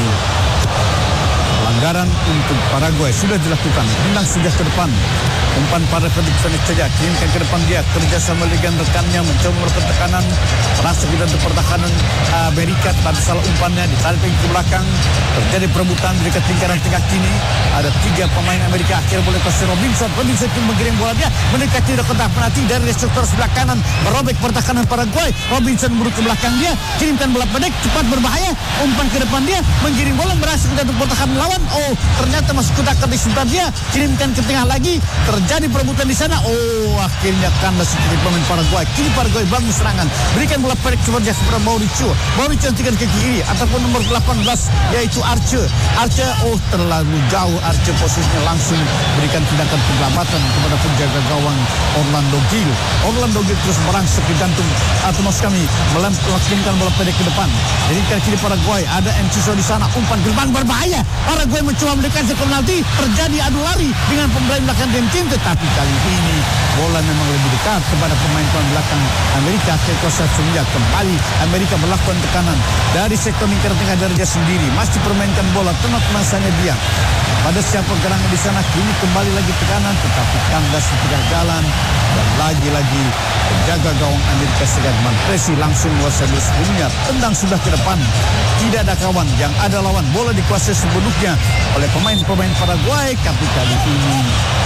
pelanggaran untuk Paraguay. Sudah dilakukan, tendang sudah ke depan, umpan pada Fredrik saja, kirimkan ke depan dia, kerjasama dengan rekannya mencoba melakukan tekanan, merasa kita untuk pertahanan Amerika, tapi salah umpannya ditarik ke belakang, terjadi perebutan di dekat lingkaran tengah. Kini ada tiga pemain Amerika, akhirnya boleh kasih Robinson, Robinson pun mengirim bola dia mendekati kotak penalti dari sektor sebelah kanan, merobek pertahanan Paraguay. Robinson buruk ke belakang dia, kirimkan bola pendek, cepat berbahaya, umpan ke depan dia, menggiring bola, merasa kita untuk pertahanan lawan. Oh, ternyata masuk kotak di sebelah dia, kirimkan ke tengah lagi, terjadi perebutan di sana. Oh, akhirnya kandas sedikit pemain Paraguay. Kini Paraguay bangun serangan, berikan bola pendek kepada kepada Mauricio. Mauricio nantikan ke kiri ataupun nomor delapan belas yaitu Arce. Arce, oh terlalu jauh Arce posisinya, langsung berikan tindakan penyelamatan kepada penjaga gawang Orlando Gil. Orlando Gil terus merangsek ke jantung atau mas kami melakukan bola pendek ke depan. Jadi ke kiri Paraguay ada Enciso di sana, umpan ke depan berbahaya. Paraguay mencoba mendekati ke penalti, terjadi adu lari dengan pemain belakang tim, tetapi kali ini bola memang lebih dekat kepada pemain-pemain belakang Amerika. Kekosa sehingga kembali Amerika melakukan tekanan dari sektor lingkaran tengah dari dia sendiri, masih permainkan bola, tenang masanya dia pada siapa gerangan di sana. Kini kembali lagi tekanan, tetapi kandas di tengah jalan, dan lagi-lagi penjaga gawang Amerika Serikat Manfredi langsung menguasai sepenuhnya, tendang sudah ke depan, tidak ada kawan, yang ada lawan. Bola dikuasai sepenuhnya oleh pemain-pemain Paraguay, tapi kali ini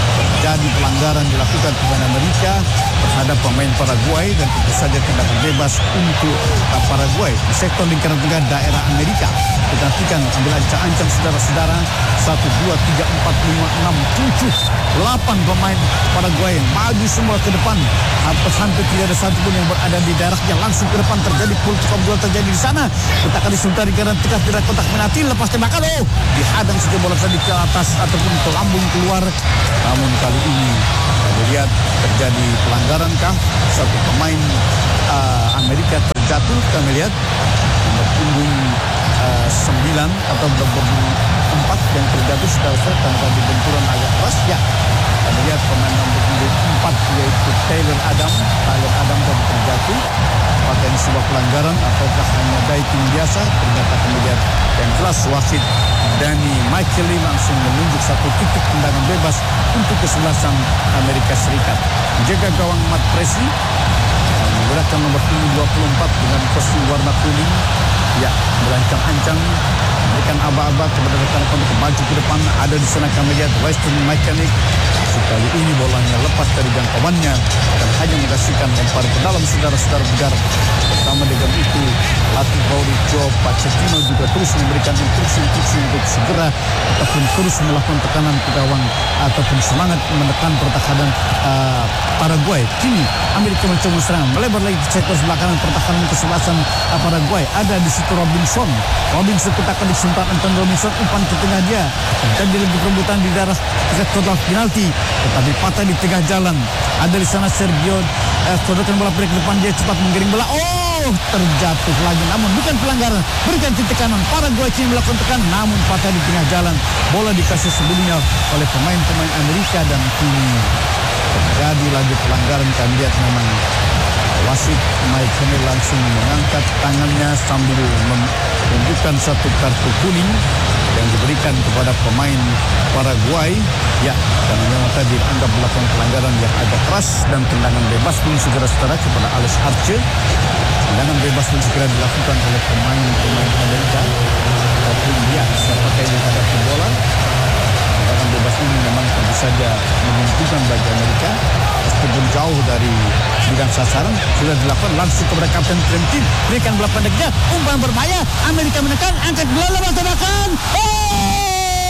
terjadi pelanggaran dilakukan pemain Amerika terhadap pemain Paraguay dan tentu saja tindakan bebas untuk uh, Paraguay di sektor lingkaran tengah daerah Amerika. Kita nantikan ambil ancang-ancang saudara-saudara satu, dua, tiga, empat, lima, enam, tujuh, delapan pemain Paraguay maju semua ke depan. Hampir-hampir tidak ada satu pun yang berada di daerahnya langsung ke depan. Terjadi politik obrolan terjadi di sana. Kita akan disultar di kanan tengah tidak kotak penalti lepas tembakan. Oh, dihadang saja bola tadi ke atas ataupun ke lambung keluar. Namun kali ini kita lihat terjadi pelanggaran kah? Satu pemain uh, Amerika terjatuh. Kami lihat nomor punggung uh, sembilan atau nomor empat yang terjatuh setelah tanpa dibenturan agak keras. Ya, kami lihat pemain nomor punggung empat yaitu Taylor Adam. Taylor Adam tadi terjatuh. Apakah ini sebuah pelanggaran ataukah hanya diving biasa? Ternyata kami lihat yang jelas wasit Danny Michaeli langsung menunjuk satu titik tendangan bebas untuk kesebelasan Amerika Serikat. Menjaga gawang Matt Presley menggunakan nomor punggung dua puluh empat dengan kostum warna kuning. Ya, merancang-ancang memberikan aba-aba kepada rekan-rekan untuk maju ke depan. Ada di sana kami lihat Western Mechanic. Sekali ini bolanya lepas dari jangkauannya dan hanya menghasilkan lempar ke dalam saudara-saudara Bugar. Bersama dengan itu, latih Pauli Joe Pochettino juga terus memberikan instruksi-instruksi untuk segera ataupun terus melakukan tekanan ke gawang ataupun semangat menekan pertahanan uh, Paraguay. Kini Amerika mencoba serang melebar lagi ke sektor sebelah kanan pertahanan kesebelasan uh, Paraguay. Ada di situ Robinson. Robinson ketakan disuntar Anton Robinson umpan ke tengah dia. Dan di lagi perebutan di daerah sektor penalti, tetapi patah di tengah jalan. Ada di sana Sergio eh, sodokan bola ke depan, dia cepat menggiring bola. Oh, terjatuh lagi, namun bukan pelanggaran. Berikan titik kanan. Paraguay kini melakukan tekanan, namun patah di tengah jalan. Bola dikasih sebelumnya oleh pemain-pemain Amerika dan kini terjadi lagi pelanggaran. Kami lihat memang wasit Mike Henry langsung mengangkat tangannya sambil menunjukkan satu kartu kuning yang diberikan kepada pemain Paraguay. Ya, karena memang tadi dianggap melakukan pelanggaran yang agak keras dan tendangan bebas pun segera setara kepada Alex Arce. Tendangan bebas pun segera dilakukan oleh pemain-pemain Amerika. Tapi ya, siapakah yang menghadapi bola? Tendangan bebas ini memang tentu saja menguntungkan bagi Amerika. Meskipun jauh dari bidang sasaran, sudah dilakukan langsung kepada Kapten Trentin. Berikan bola pendeknya, umpan berbahaya. Amerika menekan, angkat bola lepas tembakan. Oh!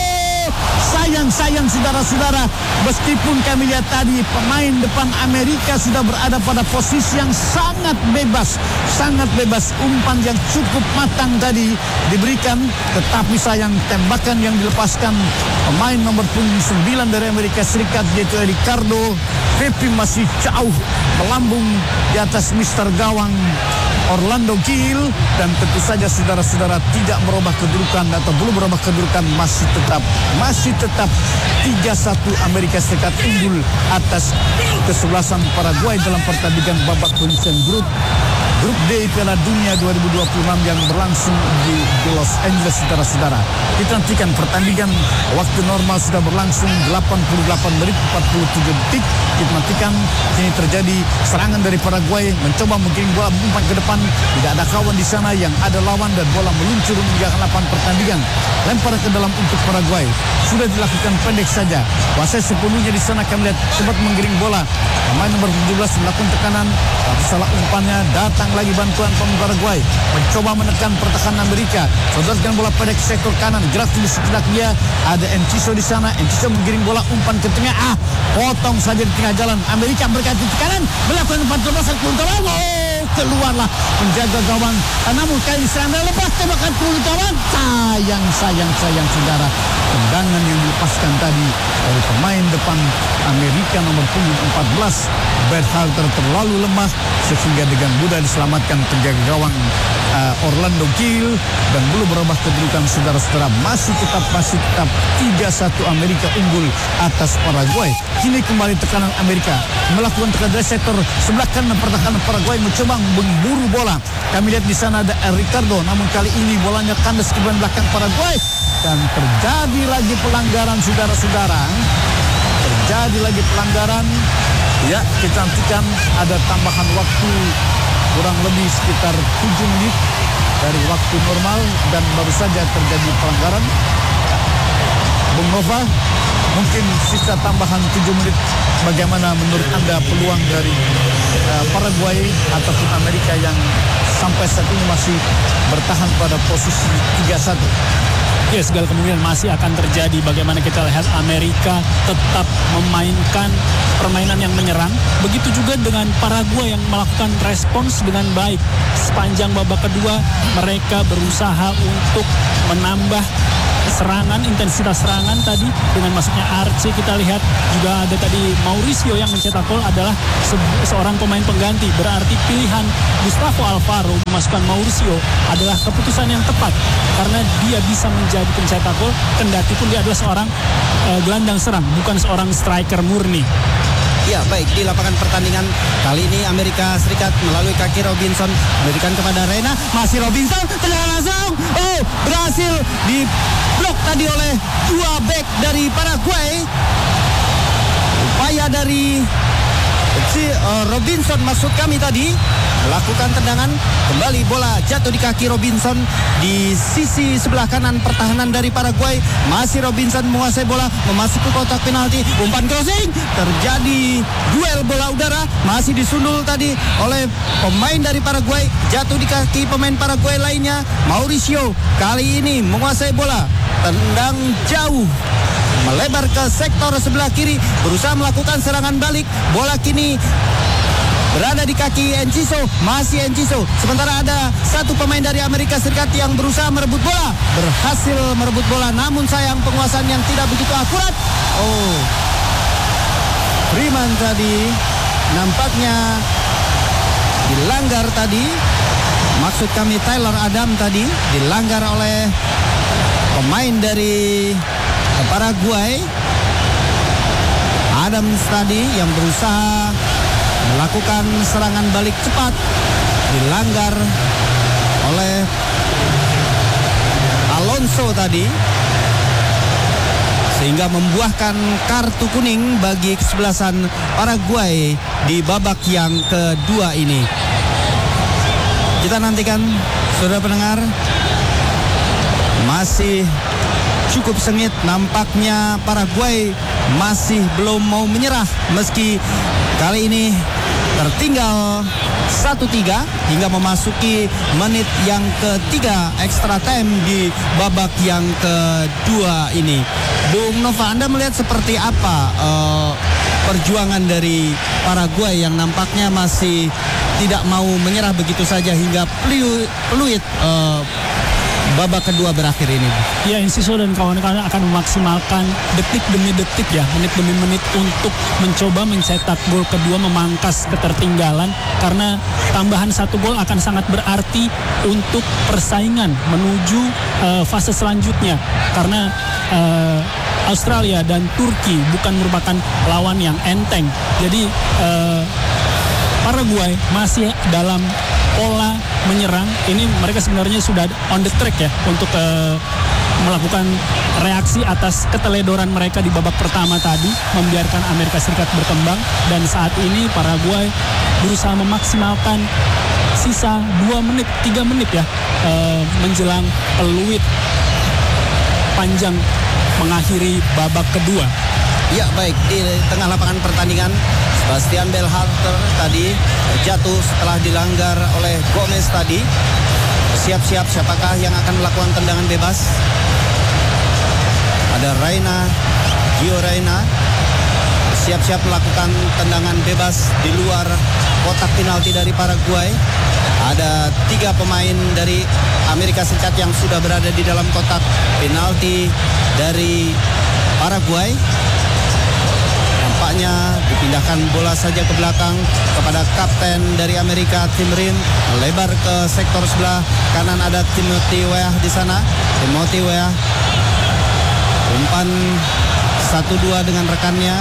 Sayang-sayang saudara-saudara, meskipun kami lihat tadi pemain depan Amerika sudah berada pada posisi yang sangat bebas, sangat bebas. Umpan yang cukup matang tadi diberikan, tetapi sayang tembakan yang dilepaskan pemain nomor punggung sembilan dari Amerika Serikat yaitu Ricardo Pepi masih jauh melambung di atas Mister Gawang Orlando Gil, dan tentu saja saudara-saudara tidak merubah kedudukan atau belum merubah kedudukan, masih tetap masih tetap tiga satu Amerika Serikat unggul atas kesebelasan Paraguay dalam pertandingan babak penyisihan grup Grup D Piala Dunia dua ribu dua puluh enam yang berlangsung di, di Los Angeles, saudara-saudara. Kita nantikan pertandingan waktu normal sudah berlangsung delapan puluh delapan menit empat puluh tujuh detik. Kita nantikan ini terjadi serangan dari Paraguay, mencoba menggiring bola umpan ke depan. Tidak ada kawan di sana, yang ada lawan dan bola meluncur meninggalkan lapangan pertandingan. Lempar ke dalam untuk Paraguay. Sudah dilakukan pendek saja. Wasit sepenuhnya di sana kami lihat cepat menggiring bola. Pemain nomor tujuh belas melakukan tekanan, tapi salah umpannya. Datang lagi bantuan pemain Paraguay, mencoba menekan pertahanan Amerika. Sodorkan bola pendek ke sektor kanan, gerak di sebelah dia. Ada Enciso di sana. Enciso menggiring bola umpan ke tengah. Ah, potong saja di tengah jalan. Amerika berkait di kanan, melakukan umpan terobosan keuntungan. Oh, keluarlah penjaga gawang. Namun kali serang lepas tembakan keluar gawang. Sayang, sayang, sayang saudara. Tendangan yang dilepaskan tadi dari pemain depan Amerika nomor punggung empat belas, Berhalter, terlalu lemah sehingga dengan mudah diselamatkan penjaga gawang uh, Orlando Gil, dan belum berubah kedudukan saudara-saudara. Masih tetap masih tetap tiga satu Amerika unggul atas Paraguay. Kini kembali tekanan Amerika melakukan tekanan dari sektor sebelah kanan pertahanan Paraguay, mencoba memburu bola. Kami lihat di sana ada Ricardo, namun kali ini bolanya kandas ke belakang Paraguay dan terjadi lagi pelanggaran, saudara-saudara. Terjadi lagi pelanggaran. Ya, kita nantikan ada tambahan waktu kurang lebih sekitar tujuh menit dari waktu normal dan baru saja terjadi pelanggaran. Bung Nova, Mungkin sisa tambahan tujuh menit, bagaimana menurut Anda peluang dari uh, Paraguay ataupun Amerika yang sampai saat ini masih bertahan pada posisi tiga satu? Ya, segala kemungkinan masih akan terjadi. Bagaimana kita lihat Amerika tetap memainkan permainan yang menyerang. Begitu juga dengan Paraguay yang melakukan respons dengan baik. Sepanjang babak kedua mereka berusaha untuk menambah serangan, intensitas serangan tadi dengan masuknya Arce. Kita lihat juga ada tadi Mauricio yang mencetak gol adalah se- seorang pemain pengganti. Berarti pilihan Gustavo Alfaro memasukkan Mauricio adalah keputusan yang tepat karena dia bisa menjadi pencetak gol kendati pun dia adalah seorang uh, gelandang serang, bukan seorang striker murni. Ya, baik, di lapangan pertandingan kali ini Amerika Serikat melalui kaki Robinson memberikan kepada Reina, masih Robinson, tendangan langsung, oh berhasil di blok tadi oleh dua back dari Paraguay. Upaya dari si uh, Robinson maksud kami tadi melakukan tendangan, kembali bola jatuh di kaki Robinson di sisi sebelah kanan pertahanan dari Paraguay. Masih Robinson menguasai bola, memasuki kotak penalti, umpan crossing, terjadi duel bola udara, masih disundul tadi oleh pemain dari Paraguay, jatuh di kaki pemain Paraguay lainnya. Mauricio kali ini menguasai bola, tendang jauh melebar ke sektor sebelah kiri, berusaha melakukan serangan balik. Bola kini berada di kaki Enciso, masih Enciso. Sementara ada satu pemain dari Amerika Serikat yang berusaha merebut bola, berhasil merebut bola, namun sayang penguasaan yang tidak begitu akurat. Oh, Freeman tadi nampaknya dilanggar tadi. Maksud kami Tyler Adam tadi dilanggar oleh pemain dari Paraguay. Adams tadi yang berusaha melakukan serangan balik cepat dilanggar oleh Alonso tadi, sehingga membuahkan kartu kuning bagi kesebelasan Paraguay di babak yang kedua ini. Kita nantikan, saudara pendengar, masih cukup sengit. Nampaknya Paraguay masih belum mau menyerah meski kali ini tertinggal satu tiga hingga memasuki menit yang ketiga extra time di babak yang kedua ini. Bung Nova, Anda melihat seperti apa uh, perjuangan dari Paraguay yang nampaknya masih tidak mau menyerah begitu saja hingga peluit uh, babak kedua berakhir ini? Ya, Enciso dan kawan-kawan akan memaksimalkan detik demi detik ya, menit demi menit untuk mencoba mencetak gol kedua, memangkas ketertinggalan, karena tambahan satu gol akan sangat berarti untuk persaingan menuju uh, fase selanjutnya, karena uh, Australia dan Turki bukan merupakan lawan yang enteng. Jadi uh, Paraguay masih dalam pola menyerang. Ini mereka sebenarnya sudah on the track ya untuk uh, melakukan reaksi atas keteledoran mereka di babak pertama tadi, membiarkan Amerika Serikat berkembang, dan saat ini Paraguay berusaha memaksimalkan sisa dua menit, tiga menit ya uh, menjelang peluit panjang mengakhiri babak kedua. Ya, baik, di tengah lapangan pertandingan Sebastian Berhalter tadi jatuh setelah dilanggar oleh Gomez tadi. Siap-siap siapakah yang akan melakukan tendangan bebas? Ada Reina, Gio Reina siap-siap melakukan tendangan bebas di luar kotak penalti dari Paraguay. Ada tiga pemain dari Amerika Serikat yang sudah berada di dalam kotak penalti dari Paraguay. Nampaknya dipindahkan bola saja ke belakang kepada kapten dari Amerika, Tim Rim, melebar ke sektor sebelah kanan. Ada Timothy Weah di sana. Timothy Weah umpan satu dua dengan rekannya,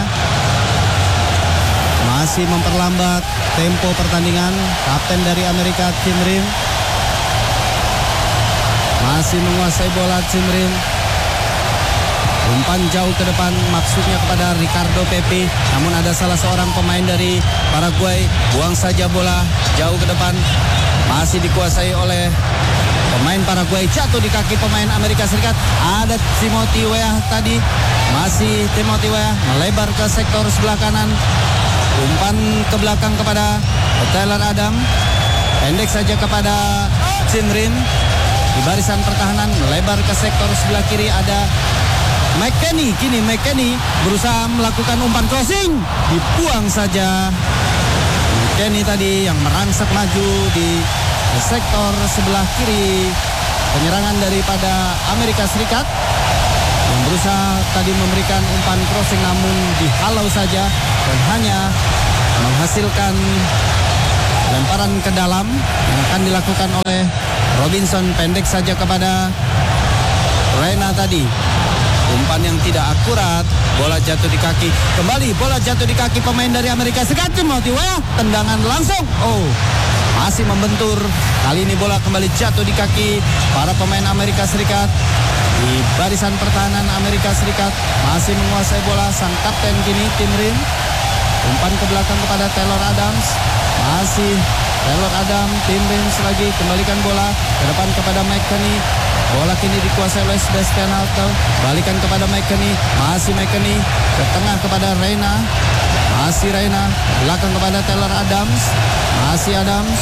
masih memperlambat tempo pertandingan. Kapten dari Amerika, Tim Rim, masih menguasai bola. Tim Rim umpan jauh ke depan, maksudnya kepada Ricardo Pepi, namun ada salah seorang pemain dari Paraguay buang saja bola jauh ke depan, masih dikuasai oleh Pemain Paraguay jatuh di kaki pemain Amerika Serikat. Ada Timothy Weah tadi. Masih Timothy Weah melebar ke sektor sebelah kanan. Umpan ke belakang kepada Tyler Adam. Pendek saja kepada Jim Rim. Di barisan pertahanan melebar ke sektor sebelah kiri ada McKennie. Kini McKennie berusaha melakukan umpan crossing. Dibuang saja. McKennie tadi yang merangsek maju di sektor sebelah kiri penyerangan daripada Amerika Serikat, yang berusaha tadi memberikan umpan crossing namun dihalau saja dan hanya menghasilkan lemparan ke dalam yang akan dilakukan oleh Robinson. Pendek saja kepada Reyna tadi. Umpan yang tidak akurat, bola jatuh di kaki. Kembali bola jatuh di kaki pemain dari Amerika Serikat. Timothy Weah, tendangan langsung. Oh, masih membentur. Kali ini bola kembali jatuh di kaki para pemain Amerika Serikat. Di barisan pertahanan Amerika Serikat masih menguasai bola sang kapten kini Tim Rim. Umpan ke belakang kepada Taylor Adams. Masih Taylor Adams, Tim Rim lagi kembalikan bola ke depan kepada McKennie. Bola kini dikuasai oleh Sebastian Halte. Balikan kepada McKennie. Masih McKennie ke tengah kepada Reyna. Masih Reyna. Belakang kepada Taylor Adams. Masih Adams.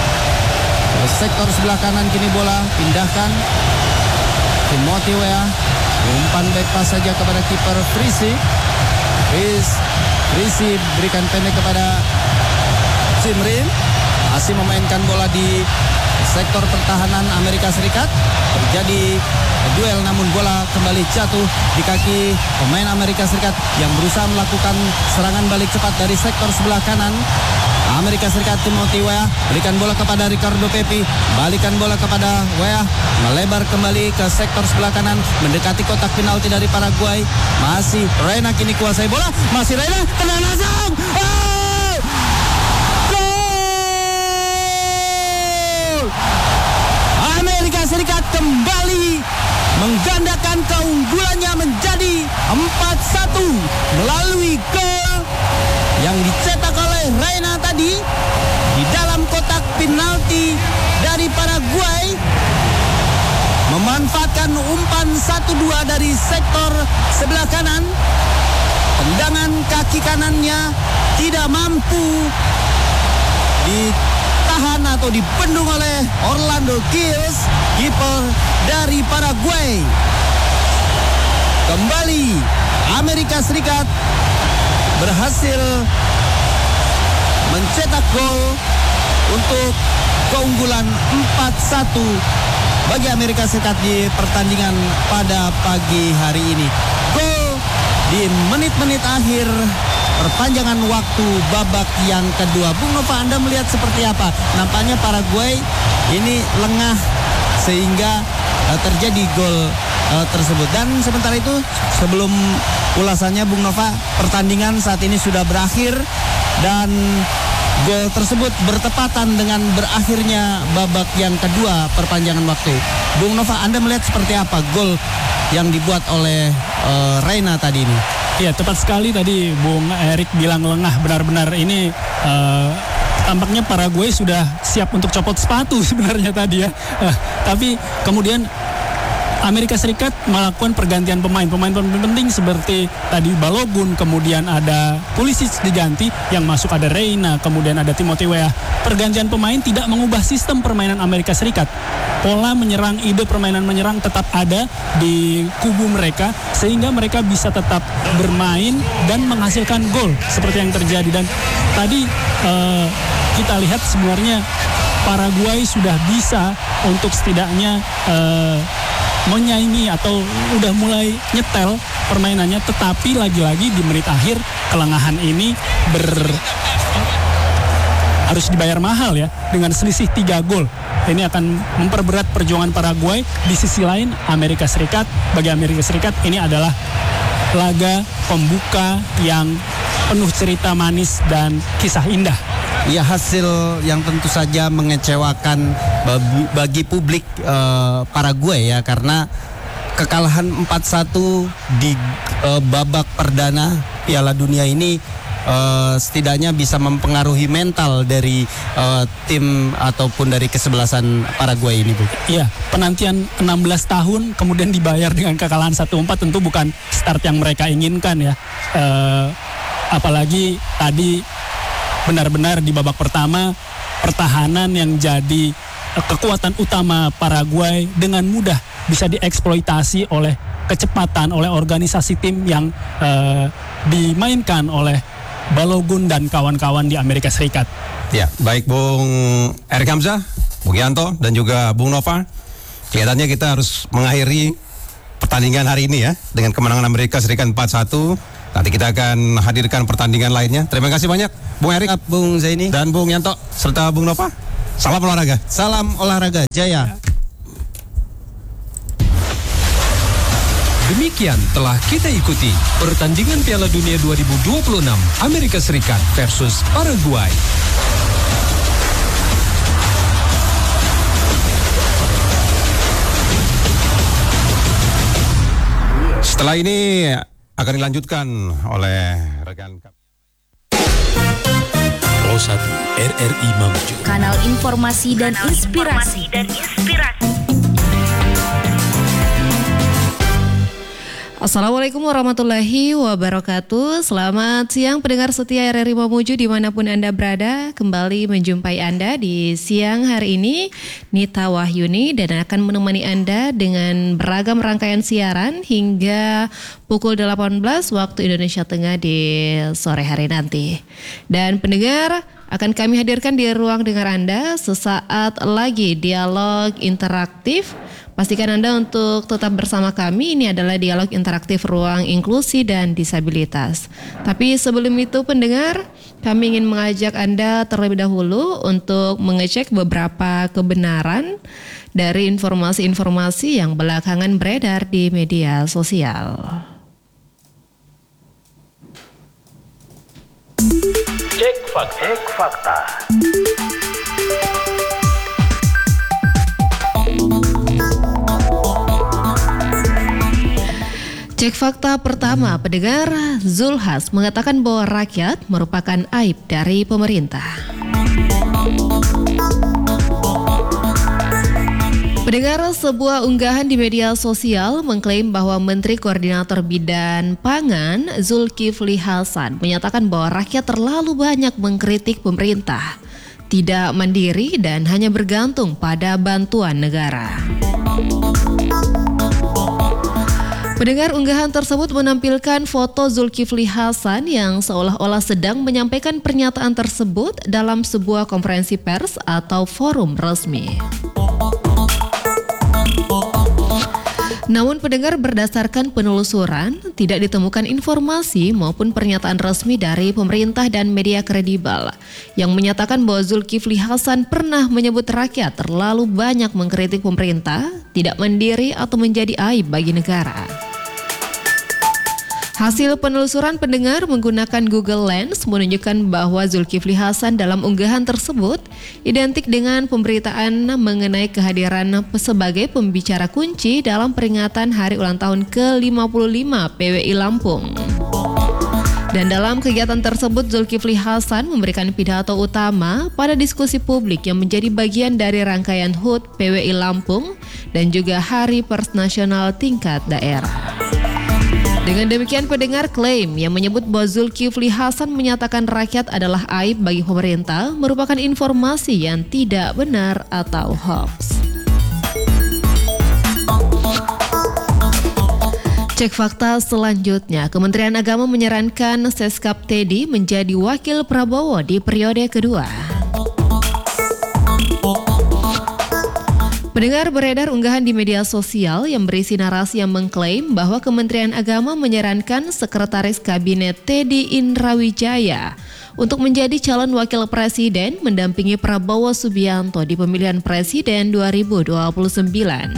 Ke sektor sebelah kanan kini bola pindahkan. Timothy Weah. Umpan back pass saja kepada kiper Frisi. Fris. Frisi berikan pendek kepada Jim Rim. Masih memainkan bola di sektor pertahanan Amerika Serikat. Terjadi duel namun bola kembali jatuh di kaki pemain Amerika Serikat yang berusaha melakukan serangan balik cepat dari sektor sebelah kanan Amerika Serikat. Timothy Weah berikan bola kepada Ricardo Pepi. Balikan bola kepada Weah. Melebar kembali ke sektor sebelah kanan. Mendekati kotak penalti dari Paraguay. Masih Reyna kini kuasai bola. Masih Reyna. Tenang langsung. Oh! Amerika Serikat kembali menggandakan keunggulannya menjadi empat satu melalui gol yang dicetak oleh Reyna tadi di dalam kotak penalti dari Paraguay. Memanfaatkan umpan satu dua dari sektor sebelah kanan. Tendangan kaki kanannya tidak mampu ditahan atau dibendung oleh Orlando Gills, kiper dari Paraguay. Kembali Amerika Serikat berhasil mencetak gol untuk keunggulan empat satu bagi Amerika Serikat di pertandingan pada pagi hari ini. Gol di menit-menit akhir perpanjangan waktu babak yang kedua. Bung Nova, Anda melihat seperti apa? Nampaknya Paraguay ini lengah sehingga uh, terjadi gol uh, tersebut. Dan sementara itu sebelum ulasannya Bung Nova, pertandingan saat ini sudah berakhir dan gol tersebut bertepatan dengan berakhirnya babak yang kedua perpanjangan waktu. Bung Nova, Anda melihat seperti apa gol yang dibuat oleh uh, Reyna tadi ini? Ya, tepat sekali tadi Bung Erik bilang lengah. Benar-benar ini uh, tampaknya Paraguay sudah siap untuk copot sepatu sebenarnya tadi ya. Uh, tapi kemudian Amerika Serikat melakukan pergantian pemain. Pemain-pemain penting seperti tadi Balogun, kemudian ada Pulisic diganti, yang masuk ada Reyna, kemudian ada Timothy Weah. Pergantian pemain tidak mengubah sistem permainan Amerika Serikat. Pola menyerang, ide permainan menyerang tetap ada di kubu mereka sehingga mereka bisa tetap bermain dan menghasilkan gol seperti yang terjadi. Dan tadi uh, kita lihat sebenarnya Paraguay sudah bisa untuk setidaknya uh, menyaingi atau udah mulai nyetel permainannya, tetapi lagi-lagi di menit akhir kelengahan ini ber harus dibayar mahal ya dengan selisih tiga gol. Ini akan memperberat perjuangan Paraguay. Di sisi lain Amerika Serikat, bagi Amerika Serikat ini adalah laga pembuka yang penuh cerita manis dan kisah indah. Ya, hasil yang tentu saja mengecewakan bagi, bagi publik uh, Paraguay ya, karena kekalahan empat satu di uh, babak perdana Piala Dunia ini uh, setidaknya bisa mempengaruhi mental dari uh, tim ataupun dari kesebelasan Paraguay ini, Bu? Iya, penantian enam belas tahun kemudian dibayar dengan kekalahan satu empat tentu bukan start yang mereka inginkan ya. Uh, apalagi tadi benar-benar di babak pertama pertahanan yang jadi kekuatan utama Paraguay dengan mudah bisa dieksploitasi oleh kecepatan, oleh organisasi tim yang uh, dimainkan oleh Balogun dan kawan-kawan di Amerika Serikat. Ya, baik Bung Erik Hamzah, Bung Yanto, dan juga Bung Nova. Kelihatannya kita harus mengakhiri pertandingan hari ini ya dengan kemenangan Amerika Serikat empat satu. Nanti kita akan hadirkan pertandingan lainnya. Terima kasih banyak Bung Erik, Bung Zaini, dan Bung Yanto, serta Bung Nova. Salam olahraga. Salam olahraga jaya. Demikian telah kita ikuti pertandingan Piala Dunia dua ribu dua puluh enam Amerika Serikat versus Paraguay. Setelah ini akan dilanjutkan oleh rekan Rosat R R I Mamuju, kanal informasi dan inspirasi. dan inspirasi. Assalamualaikum warahmatullahi wabarakatuh. Selamat siang pendengar setia R R I Mamuju dimanapun Anda berada. Kembali menjumpai Anda di siang hari ini, Nita Wahyuni, dan akan menemani Anda dengan beragam rangkaian siaran hingga pukul delapan belas waktu Indonesia Tengah di sore hari nanti. Dan pendengar, akan kami hadirkan di ruang dengar Anda sesaat lagi dialog interaktif. Pastikan Anda untuk tetap bersama kami. Ini adalah dialog interaktif ruang inklusi dan disabilitas. Tapi sebelum itu pendengar, kami ingin mengajak Anda terlebih dahulu untuk mengecek beberapa kebenaran dari informasi-informasi yang belakangan beredar di media sosial. Cek fakta. Cek fakta. Cek fakta pertama, pendengar, Zulkifli Hasan mengatakan bahwa rakyat merupakan aib dari pemerintah. Pendengar, sebuah unggahan di media sosial mengklaim bahwa Menteri Koordinator Bidang Pangan Zulkifli Hasan menyatakan bahwa rakyat terlalu banyak mengkritik pemerintah, tidak mandiri dan hanya bergantung pada bantuan negara. Pendengar, unggahan tersebut menampilkan foto Zulkifli Hasan yang seolah-olah sedang menyampaikan pernyataan tersebut dalam sebuah konferensi pers atau forum resmi. Namun pendengar, berdasarkan penelusuran, tidak ditemukan informasi maupun pernyataan resmi dari pemerintah dan media kredibel yang menyatakan bahwa Zulkifli Hasan pernah menyebut rakyat terlalu banyak mengkritik pemerintah, tidak mandiri atau menjadi aib bagi negara. Hasil penelusuran pendengar menggunakan Google Lens menunjukkan bahwa Zulkifli Hasan dalam unggahan tersebut identik dengan pemberitaan mengenai kehadiran sebagai pembicara kunci dalam peringatan hari ulang tahun ke lima puluh lima P W I Lampung. Dan dalam kegiatan tersebut Zulkifli Hasan memberikan pidato utama pada diskusi publik yang menjadi bagian dari rangkaian H U T P W I Lampung dan juga Hari Pers Nasional tingkat daerah. Dengan demikian pendengar, klaim yang menyebut bahwa Zulkifli Hasan menyatakan rakyat adalah aib bagi pemerintah merupakan informasi yang tidak benar atau hoax. Cek fakta selanjutnya, Kementerian Agama menyarankan Seskap Teddy menjadi wakil Prabowo di periode kedua. Pendengar, beredar unggahan di media sosial yang berisi narasi yang mengklaim bahwa Kementerian Agama menyarankan Sekretaris Kabinet Teddy Indrawijaya untuk menjadi calon wakil presiden mendampingi Prabowo Subianto di pemilihan presiden dua ribu dua puluh sembilan.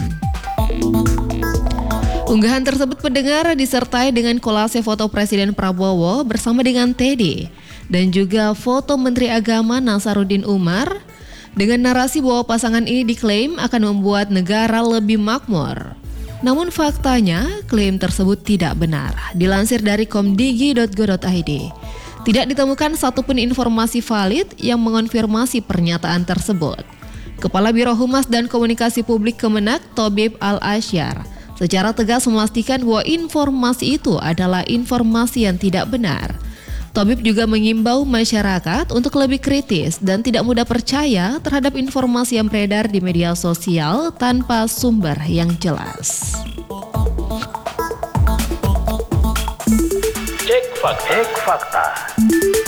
Unggahan tersebut pendengar disertai dengan kolase foto Presiden Prabowo bersama dengan Teddy dan juga foto Menteri Agama Nasaruddin Umar dengan narasi bahwa pasangan ini diklaim akan membuat negara lebih makmur. Namun faktanya klaim tersebut tidak benar. Dilansir dari komdigi titik go titik id, Tidak ditemukan satupun informasi valid yang mengonfirmasi pernyataan tersebut. Kepala Biro Humas dan Komunikasi Publik Kemenak, Tobib Al-Asyar, secara tegas memastikan bahwa informasi itu adalah informasi yang tidak benar. Tobib juga mengimbau masyarakat untuk lebih kritis dan tidak mudah percaya terhadap informasi yang beredar di media sosial tanpa sumber yang jelas. Cek fakta. Cek fakta.